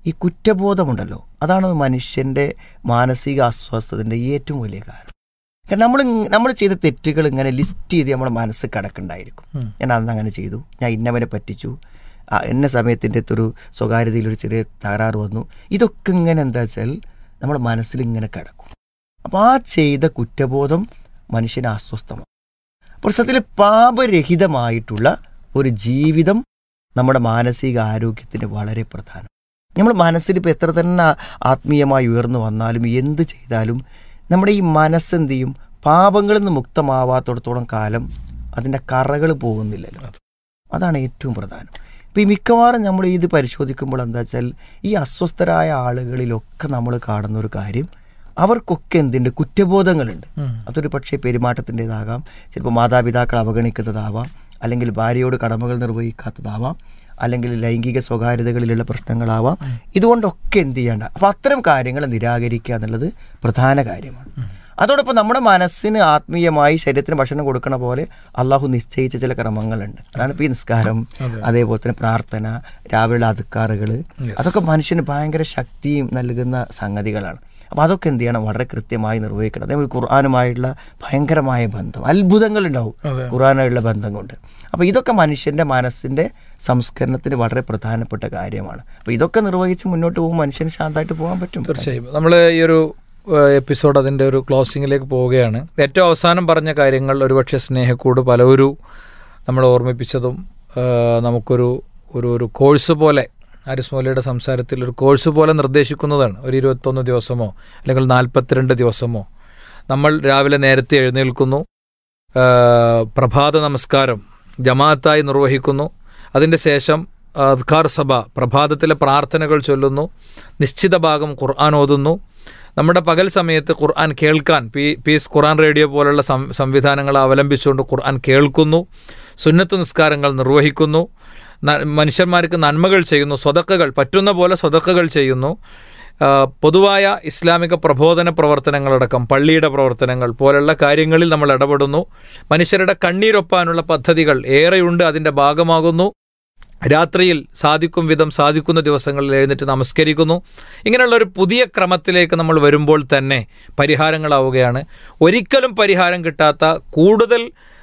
D: ഈ കുറ്റബോധമുണ്ടല്ലോ, അതാണ് മനുഷ്യൻ്റെ മാനസിക അസ്വസ്ഥതൻ്റെ ഏറ്റവും വലിയ കാരണം. കാരണം നമ്മൾ ചെയ്ത തെറ്റുകൾ ഇങ്ങനെ ലിസ്റ്റ് ചെയ്ത് നമ്മുടെ മനസ്സ് കിടക്കുന്നുണ്ടായിരിക്കും. ഞാൻ അന്ന് അങ്ങനെ ചെയ്തു, ഞാൻ ഇന്നവനെ പറ്റിച്ചു, എന്ന സമയത്തിൻ്റെ ഒരു സ്വകാര്യതയിലൊരു ചെറിയ തകരാറ് വന്നു. ഇതൊക്കെ ഇങ്ങനെ എന്താ വെച്ചാൽ നമ്മുടെ മനസ്സിൽ ഇങ്ങനെ കിടക്കും. അപ്പോൾ ആ ചെയ്ത കുറ്റബോധം മനുഷ്യനെ അസ്വസ്ഥമാണ്. പ്രശ്നത്തിൽ പാപരഹിതമായിട്ടുള്ള ഒരു ജീവിതം നമ്മുടെ മാനസിക ആരോഗ്യത്തിന് വളരെ പ്രധാനം. നമ്മൾ മനസ്സിലിപ്പോൾ എത്ര തന്നെ ആത്മീയമായി ഉയർന്നു വന്നാലും എന്ത് ചെയ്താലും നമ്മുടെ ഈ മനസ്സെന്ത് ചെയ്യും, പാപങ്ങളിൽ നിന്ന് മുക്തമാവാത്തിടത്തോളം കാലം അതിൻ്റെ കറകൾ പോകുന്നില്ലല്ലോ. അതാണ് ഏറ്റവും പ്രധാനം. ഇപ്പോൾ ഈ മിക്കവാറും നമ്മൾ ഇത് പരിശോധിക്കുമ്പോൾ എന്താ വെച്ചാൽ ഈ അസ്വസ്ഥരായ ആളുകളിലൊക്കെ നമ്മൾ കാണുന്ന ഒരു കാര്യം, അവർക്കൊക്കെ എന്തുണ്ട്, കുറ്റബോധങ്ങളുണ്ട്. അതൊരു പക്ഷേ പെരുമാറ്റത്തിൻ്റെതാകാം, ചിലപ്പോൾ മാതാപിതാക്കൾ അവഗണിക്കുന്നതാവാം, അല്ലെങ്കിൽ ഭാര്യയോട് കടമകൾ നിർവഹിക്കാത്തതാവാം, അല്ലെങ്കിൽ ലൈംഗിക സ്വകാര്യതകളിലുള്ള പ്രശ്നങ്ങളാവാം. ഇതുകൊണ്ടൊക്കെ എന്ത് ചെയ്യേണ്ട, അപ്പോൾ അത്തരം കാര്യങ്ങൾ നിരാകരിക്കുക എന്നുള്ളത് പ്രധാന കാര്യമാണ്. അതോടൊപ്പം നമ്മുടെ മനസ്സിന് ആത്മീയമായി ശരീരത്തിന് ഭക്ഷണം കൊടുക്കണ പോലെ അള്ളാഹു നിശ്ചയിച്ച ചില ക്രമങ്ങളുണ്ട്. അതാണ് ഇപ്പോൾ ഈ നിസ്കാരം, അതേപോലെ തന്നെ പ്രാർത്ഥന, രാവിലെ അദ്കാറുകൾ, അതൊക്കെ മനുഷ്യന് ഭയങ്കര ശക്തിയും നൽകുന്ന സംഗതികളാണ്. അപ്പോൾ അതൊക്കെ എന്ത് ചെയ്യണം, വളരെ കൃത്യമായി നിർവഹിക്കണം. അതേപോലെ ഖുർആനുമായിട്ടുള്ള ഭയങ്കരമായ ബന്ധം, അത്ഭുതങ്ങളുണ്ടാവും ഖുർആനായുള്ള ബന്ധം കൊണ്ട്. അപ്പോൾ ഇതൊക്കെ മനുഷ്യൻ്റെ മനസ്സിൻ്റെ സംസ്കരണത്തിന് വളരെ പ്രധാനപ്പെട്ട കാര്യമാണ്. അപ്പോൾ ഇതൊക്കെ നിർവഹിച്ച് മുന്നോട്ട് പോകുമ്പോൾ മനുഷ്യന് ശാന്തമായിട്ട് പോകാൻ പറ്റും.
C: തീർച്ചയായും. നമ്മൾ ഈ ഒരു എപ്പിസോഡ് അതിൻ്റെ ഒരു ക്ലോസിങ്ങിലേക്ക് പോവുകയാണ്. ഏറ്റവും അവസാനം പറഞ്ഞ കാര്യങ്ങൾ ഒരുപക്ഷെ സ്നേഹക്കൂട് പലവരും നമ്മൾ ഓർമ്മിപ്പിച്ചതും നമുക്കൊരു ഒരു കോഴ്സ് പോലെ, ഹാരിസ് മൗലയുടെ സംസാരത്തിൽ ഒരു കോഴ്സ് പോലെ നിർദ്ദേശിക്കുന്നതാണ്. ഒരു 21 ദിവസമോ അല്ലെങ്കിൽ 42 ദിവസമോ നമ്മൾ രാവിലെ നേരത്തെ എഴുന്നേൽക്കുന്നു, പ്രഭാത നമസ്കാരം ജമാഅത്തായി നിർവഹിക്കുന്നു, അതിൻ്റെ ശേഷം അദ്കാർ സഭ പ്രഭാതത്തിലെ പ്രാർത്ഥനകൾ ചൊല്ലുന്നു, നിശ്ചിത ഭാഗം ഖുർആൻ ഓതുന്നു, നമ്മുടെ പകൽ സമയത്ത് ഖുർആൻ കേൾക്കാൻ പീസ് ഖുർആൻ റേഡിയോ പോലുള്ള സംവിധാനങ്ങളെ അവലംബിച്ചുകൊണ്ട് ഖുർആൻ കേൾക്കുന്നു, സുന്നത്ത് നിസ്കാരങ്ങൾ നിർവഹിക്കുന്നു, മനുഷ്യന്മാർക്ക് നന്മകൾ ചെയ്യുന്നു, സ്വതക്കകൾ പറ്റുന്ന പോലെ സ്വതക്കകൾ ചെയ്യുന്നു, പൊതുവായ ഇസ്ലാമിക പ്രബോധന പ്രവർത്തനങ്ങളടക്കം പള്ളിയുടെ പ്രവർത്തനങ്ങൾ പോലുള്ള കാര്യങ്ങളിൽ നമ്മൾ ഇടപെടുന്നു, മനുഷ്യരുടെ കണ്ണീരൊപ്പാനുള്ള പദ്ധതികൾ ഏറെയുണ്ട്, അതിൻ്റെ ഭാഗമാകുന്നു, രാത്രിയിൽ സാധിക്കുന്ന ദിവസങ്ങളിൽ എഴുന്നേറ്റ് നമസ്കരിക്കുന്നു. ഇങ്ങനെയുള്ള ഒരു പുതിയ ക്രമത്തിലേക്ക് നമ്മൾ വരുമ്പോൾ തന്നെ പരിഹാരങ്ങളാവുകയാണ്. ഒരിക്കലും പരിഹാരം കിട്ടാത്ത കൂടുതൽ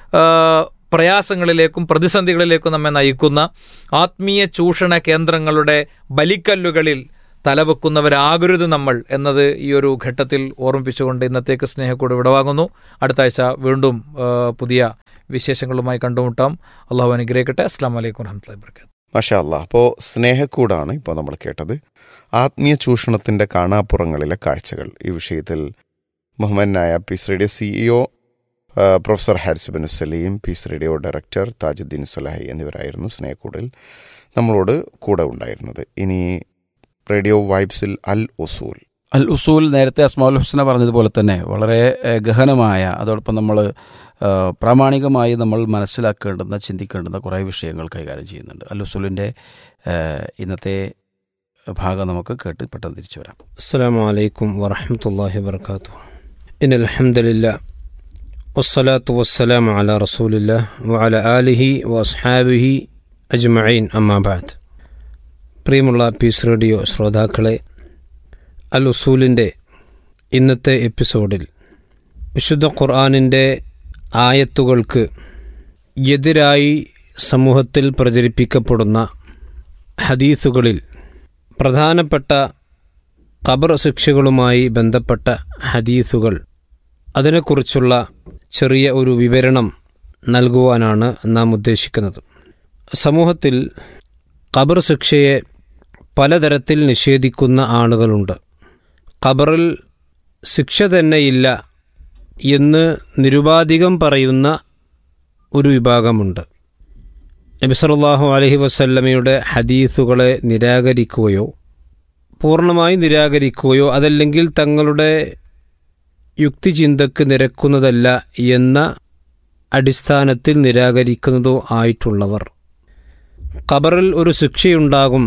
C: പ്രയാസങ്ങളിലേക്കും പ്രതിസന്ധികളിലേക്കും നമ്മെ നയിക്കുന്ന ആത്മീയ ചൂഷണ കേന്ദ്രങ്ങളുടെ ബലിക്കല്ലുകളിൽ തലവെക്കുന്നവരാകരുത് നമ്മൾ എന്നത് ഈ ഒരു ഘട്ടത്തിൽ ഓർമ്മിപ്പിച്ചുകൊണ്ട് ഇന്നത്തേക്ക് സ്നേഹക്കൂട് വിടവാങ്ങുന്നു. അടുത്ത ആഴ്ച വീണ്ടും പുതിയ വിശേഷങ്ങളുമായി കണ്ടുമുട്ടാം. അള്ളാഹു അനുഗ്രഹിക്കട്ടെ. അസ്സലാമു അലൈക്കും വറഹ്മത്തുള്ളാഹി വബറകാതുഹു.
B: മാഷാ അല്ലാഹ്. അപ്പോൾ സ്നേഹക്കൂടാണ് ഇപ്പോൾ നമ്മൾ കേട്ടത്. ആത്മീയ ചൂഷണത്തിൻ്റെ കാണാപ്പുറങ്ങളിലെ കാഴ്ചകൾ. ഈ വിഷയത്തിൽ ബഹുമാനായ piece radio CEO professor Haris bin Saleem, piece radio director Thajudheen സ്വലാഹി എന്നിവരായിരുന്നു സ്നേഹക്കൂടിൽ നമ്മളോട് കൂടെ ഉണ്ടായിരുന്നത്. ഇനി റേഡിയോ വൈബ്സിൽ അൽ ഉസൂൽ
A: നേരത്തെ അസ്മാഉൽ ഹുസ്ന പറഞ്ഞതുപോലെ തന്നെ വളരെ ഗഹനമായ, അതോടൊപ്പം നമ്മൾ പ്രാമാണികമായി നമ്മൾ മനസ്സിലാക്കേണ്ടുന്ന ചിന്തിക്കേണ്ടുന്ന കുറേ വിഷയങ്ങൾ കൈകാര്യം ചെയ്യുന്നുണ്ട്. അൽ ഉസൂലിൻ്റെ ഇന്നത്തെ ഭാഗം നമുക്ക് കേട്ട് പെട്ടെന്ന് തിരിച്ചു വരാം.
E: അസ്സലാമു അലൈക്കും വറഹ്മത്തുള്ളാഹി വബറകാതുഹു. ഇന്നൽ ഹംദുലില്ലാഹ് വസ്സലാത്തു വസ്സലാമു അലാ റസൂലില്ലാഹ് വഅലാ ആലിഹി വഅസ്ഹാബിഹി അജ്മഈൻ. അമ്മാ ബഅദ്. പ്രിയമുള്ള പീസ് റേഡിയോ ശ്രോതാക്കളെ, അൽ ഉസൂലിൻ്റെ ഇന്നത്തെ എപ്പിസോഡിൽ വിശുദ്ധ ഖുർആനിൻ്റെ ആയത്തുകൾക്ക് എതിരായി സമൂഹത്തിൽ പ്രചരിപ്പിക്കപ്പെടുന്ന ഹദീസുകളിൽ പ്രധാനപ്പെട്ട ഖബർ ശിക്ഷകളുമായി ബന്ധപ്പെട്ട ഹദീസുകൾ, അതിനെക്കുറിച്ചുള്ള ചെറിയ ഒരു വിവരണം നൽകുവാനാണ് നാം ഉദ്ദേശിക്കുന്നത്. സമൂഹത്തിൽ ഖബർ ശിക്ഷയെ പലതരത്തിൽ നിഷേധിക്കുന്ന ആളുകളുണ്ട്. ഖബറിൽ ശിക്ഷ തന്നെയില്ല എന്ന് നിരുപാധികം പറയുന്ന ഒരു വിഭാഗമുണ്ട്. നബി സല്ലല്ലാഹു അലൈഹി വസല്ലമയുടെ ഹദീസുകളെ നിരാകരിക്കുകയോ പൂർണ്ണമായി നിരാകരിക്കുകയോ അതല്ലെങ്കിൽ തങ്ങളുടെ യുക്തിചിന്തക്ക് നിരക്കുന്നതല്ല എന്ന അടിസ്ഥാനത്തിൽ നിരാകരിക്കുന്നതോ ആയിട്ടുള്ളവർ, ഖബറിൽ ഒരു ശിക്ഷയുണ്ടാകും,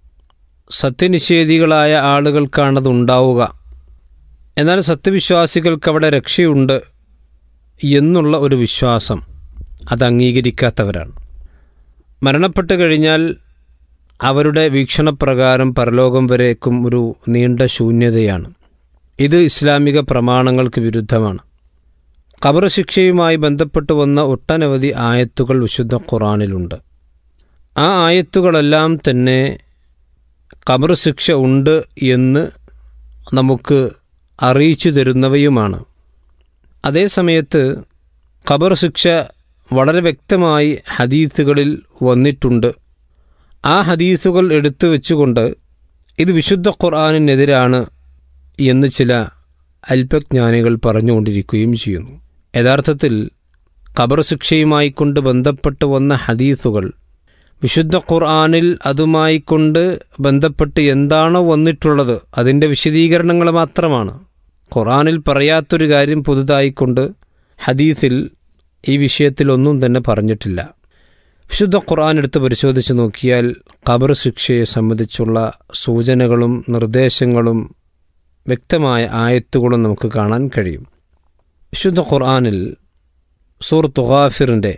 E: സത്യനിഷേധികളായ ആളുകൾക്കാണത് ഉണ്ടാവുക, എന്നാൽ സത്യവിശ്വാസികൾക്ക് അവിടെ രക്ഷയുണ്ട് എന്നുള്ള ഒരു വിശ്വാസം അത് അംഗീകരിക്കാത്തവരാണ്. മരണപ്പെട്ട് കഴിഞ്ഞാൽ അവരുടെ വീക്ഷണപ്രകാരം പരലോകം വരേക്കും ഒരു നീണ്ട ശൂന്യതയാണ്. ഇത് ഇസ്ലാമിക പ്രമാണങ്ങൾക്ക് വിരുദ്ധമാണ്. ഖബർ ശിക്ഷയുമായി ബന്ധപ്പെട്ട് വന്ന ഒട്ടനവധി ആയത്തുകൾ വിശുദ്ധ ഖുർആനിലുണ്ട്. ആ ആയത്തുകളെല്ലാം തന്നെ ഖബർ ശിക്ഷ ഉണ്ട് എന്ന് നമുക്ക് അറിയിച്ചു തരുന്നവയുമാണ്. അതേസമയത്ത് ഖബർ ശിക്ഷ വളരെ വ്യക്തമായി ഹദീസുകളിൽ വന്നിട്ടുണ്ട്. ആ ഹദീസുകൾ എടുത്തു വെച്ചുകൊണ്ട് ഇത് വിശുദ്ധ ഖുർആനിനെതിരാണ് എന്ന് ചില അല്പജ്ഞാനികൾ പറഞ്ഞുകൊണ്ടിരിക്കുകയും ചെയ്യുന്നു. യഥാർത്ഥത്തിൽ ഖബർ ശിക്ഷയുമായി കൊണ്ട് ബന്ധപ്പെട്ട് വന്ന ഹദീസുകൾ വിശുദ്ധ ഖുർആനിൽ അതുമായി കൊണ്ട് ബന്ധപ്പെട്ട് എന്താണോ വന്നിട്ടുള്ളത് അതിൻ്റെ വിശദീകരണങ്ങൾ മാത്രമാണ്. ഖുർആനിൽ പറയാത്തൊരു കാര്യം പുതുതായിക്കൊണ്ട് ഹദീസിൽ ഈ വിഷയത്തിൽ ഒന്നും തന്നെ പറഞ്ഞിട്ടില്ല. വിശുദ്ധ ഖുർആൻ എടുത്ത് പരിശോധിച്ച് നോക്കിയാൽ ഖബർ ശിക്ഷയെ സംബന്ധിച്ചുള്ള സൂചനകളും നിർദ്ദേശങ്ങളും വ്യക്തമായ ആയത്തുകളും നമുക്ക് കാണാൻ കഴിയും. വിശുദ്ധ ഖുർആനിൽ സൂറത്ത് ഗാഫിറിൻ്റെ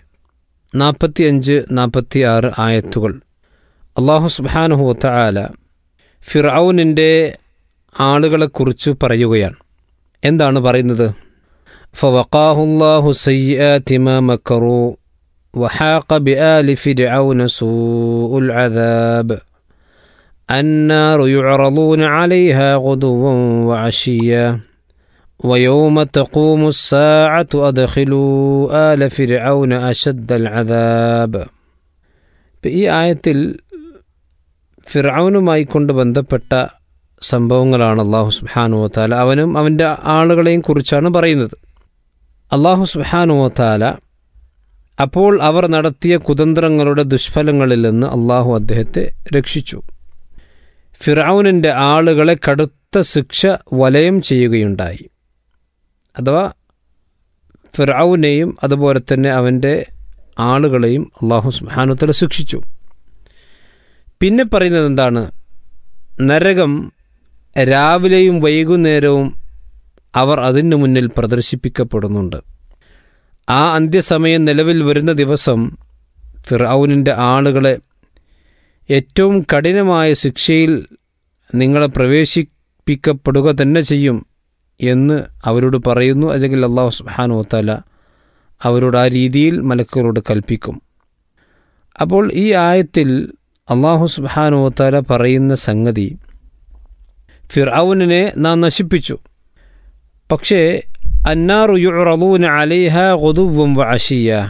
E: 45-46 ആയത്തുകൾ അല്ലാഹു സുബ്ഹാനഹു വ തആല ഫിർഔനിൻ്റെ ആളുകളെക്കുറിച്ച് പറയുകയാണ്. എന്താണ് പറയുന്നത്? فوقاه الله سيئات ما مكروا وحاق بآل فرعون سوء العذاب النار يعرضون عليها غدوا وعشيا ويوم تقوم الساعة أدخلوا آل فرعون أشد العذاب. ഈ ആയത്തിൽ ഫിർഔനുമായി കൊണ്ട് ബന്ധപ്പെട്ട സംഭവങ്ങളാണ് അല്ലാഹു സുബ്ഹാനഹു വ തആല അവനും അവൻ്റെ ആളുകളെയും കുറിച്ചാണ് പറയുന്നത്. അല്ലാഹു സുബ്ഹാനഹു വ തആല അപ്പോൾ അവർ നടത്തിയ കുതന്ത്രങ്ങളുടെ ദുഷ്ഫലങ്ങളിൽ നിന്ന് അല്ലാഹു അദ്ദേഹത്തെ രക്ഷിച്ചു. ഫിർഔനിൻ്റെ ആളുകളെ കടുത്ത ശിക്ഷ വലയം ചെയ്യുകയുണ്ടായി. അഥവാ ഫിർഔനെയും അതുപോലെ തന്നെ അവൻ്റെ ആളുകളെയും അല്ലാഹു സുബ്ഹാനഹു വ തആല ശിക്ഷിച്ചു. പിന്നെ പറയുന്നത് എന്താണ്? നരകം രാവിലെയും വൈകുന്നേരവും അവർ അതിനു മുന്നിൽ പ്രദർശിപ്പിക്കപ്പെടുന്നുണ്ട്. ആ അന്ത്യസമയം നിലവിൽ വരുന്ന ദിവസം ഫിർഔനിൻ്റെ ആളുകളെ ഏറ്റവും കഠിനമായ ശിക്ഷയിൽ നിങ്ങളെ പ്രവേശിപ്പിക്കപ്പെടുക തന്നെ ചെയ്യും എന്ന് അവരോട് പറയുന്നു. അല്ലെങ്കിൽ അല്ലാഹു സുബ്ഹാനഹു വ തആല അവരോട് ആ രീതിയിൽ മലക്കുകളോട് കൽപ്പിക്കും. അപ്പോൾ ഈ ആയത്തിൽ അല്ലാഹു സുബ്ഹാനഹു വ തആല പറയുന്ന സംഗതി ഫിർഔനിനെ നാം നശിപ്പിച്ചു. പക്ഷേ അന്നാറു യുഅറദൂന അലൈഹാ ഗുദുവ്വൻ വഅശിയ്യ,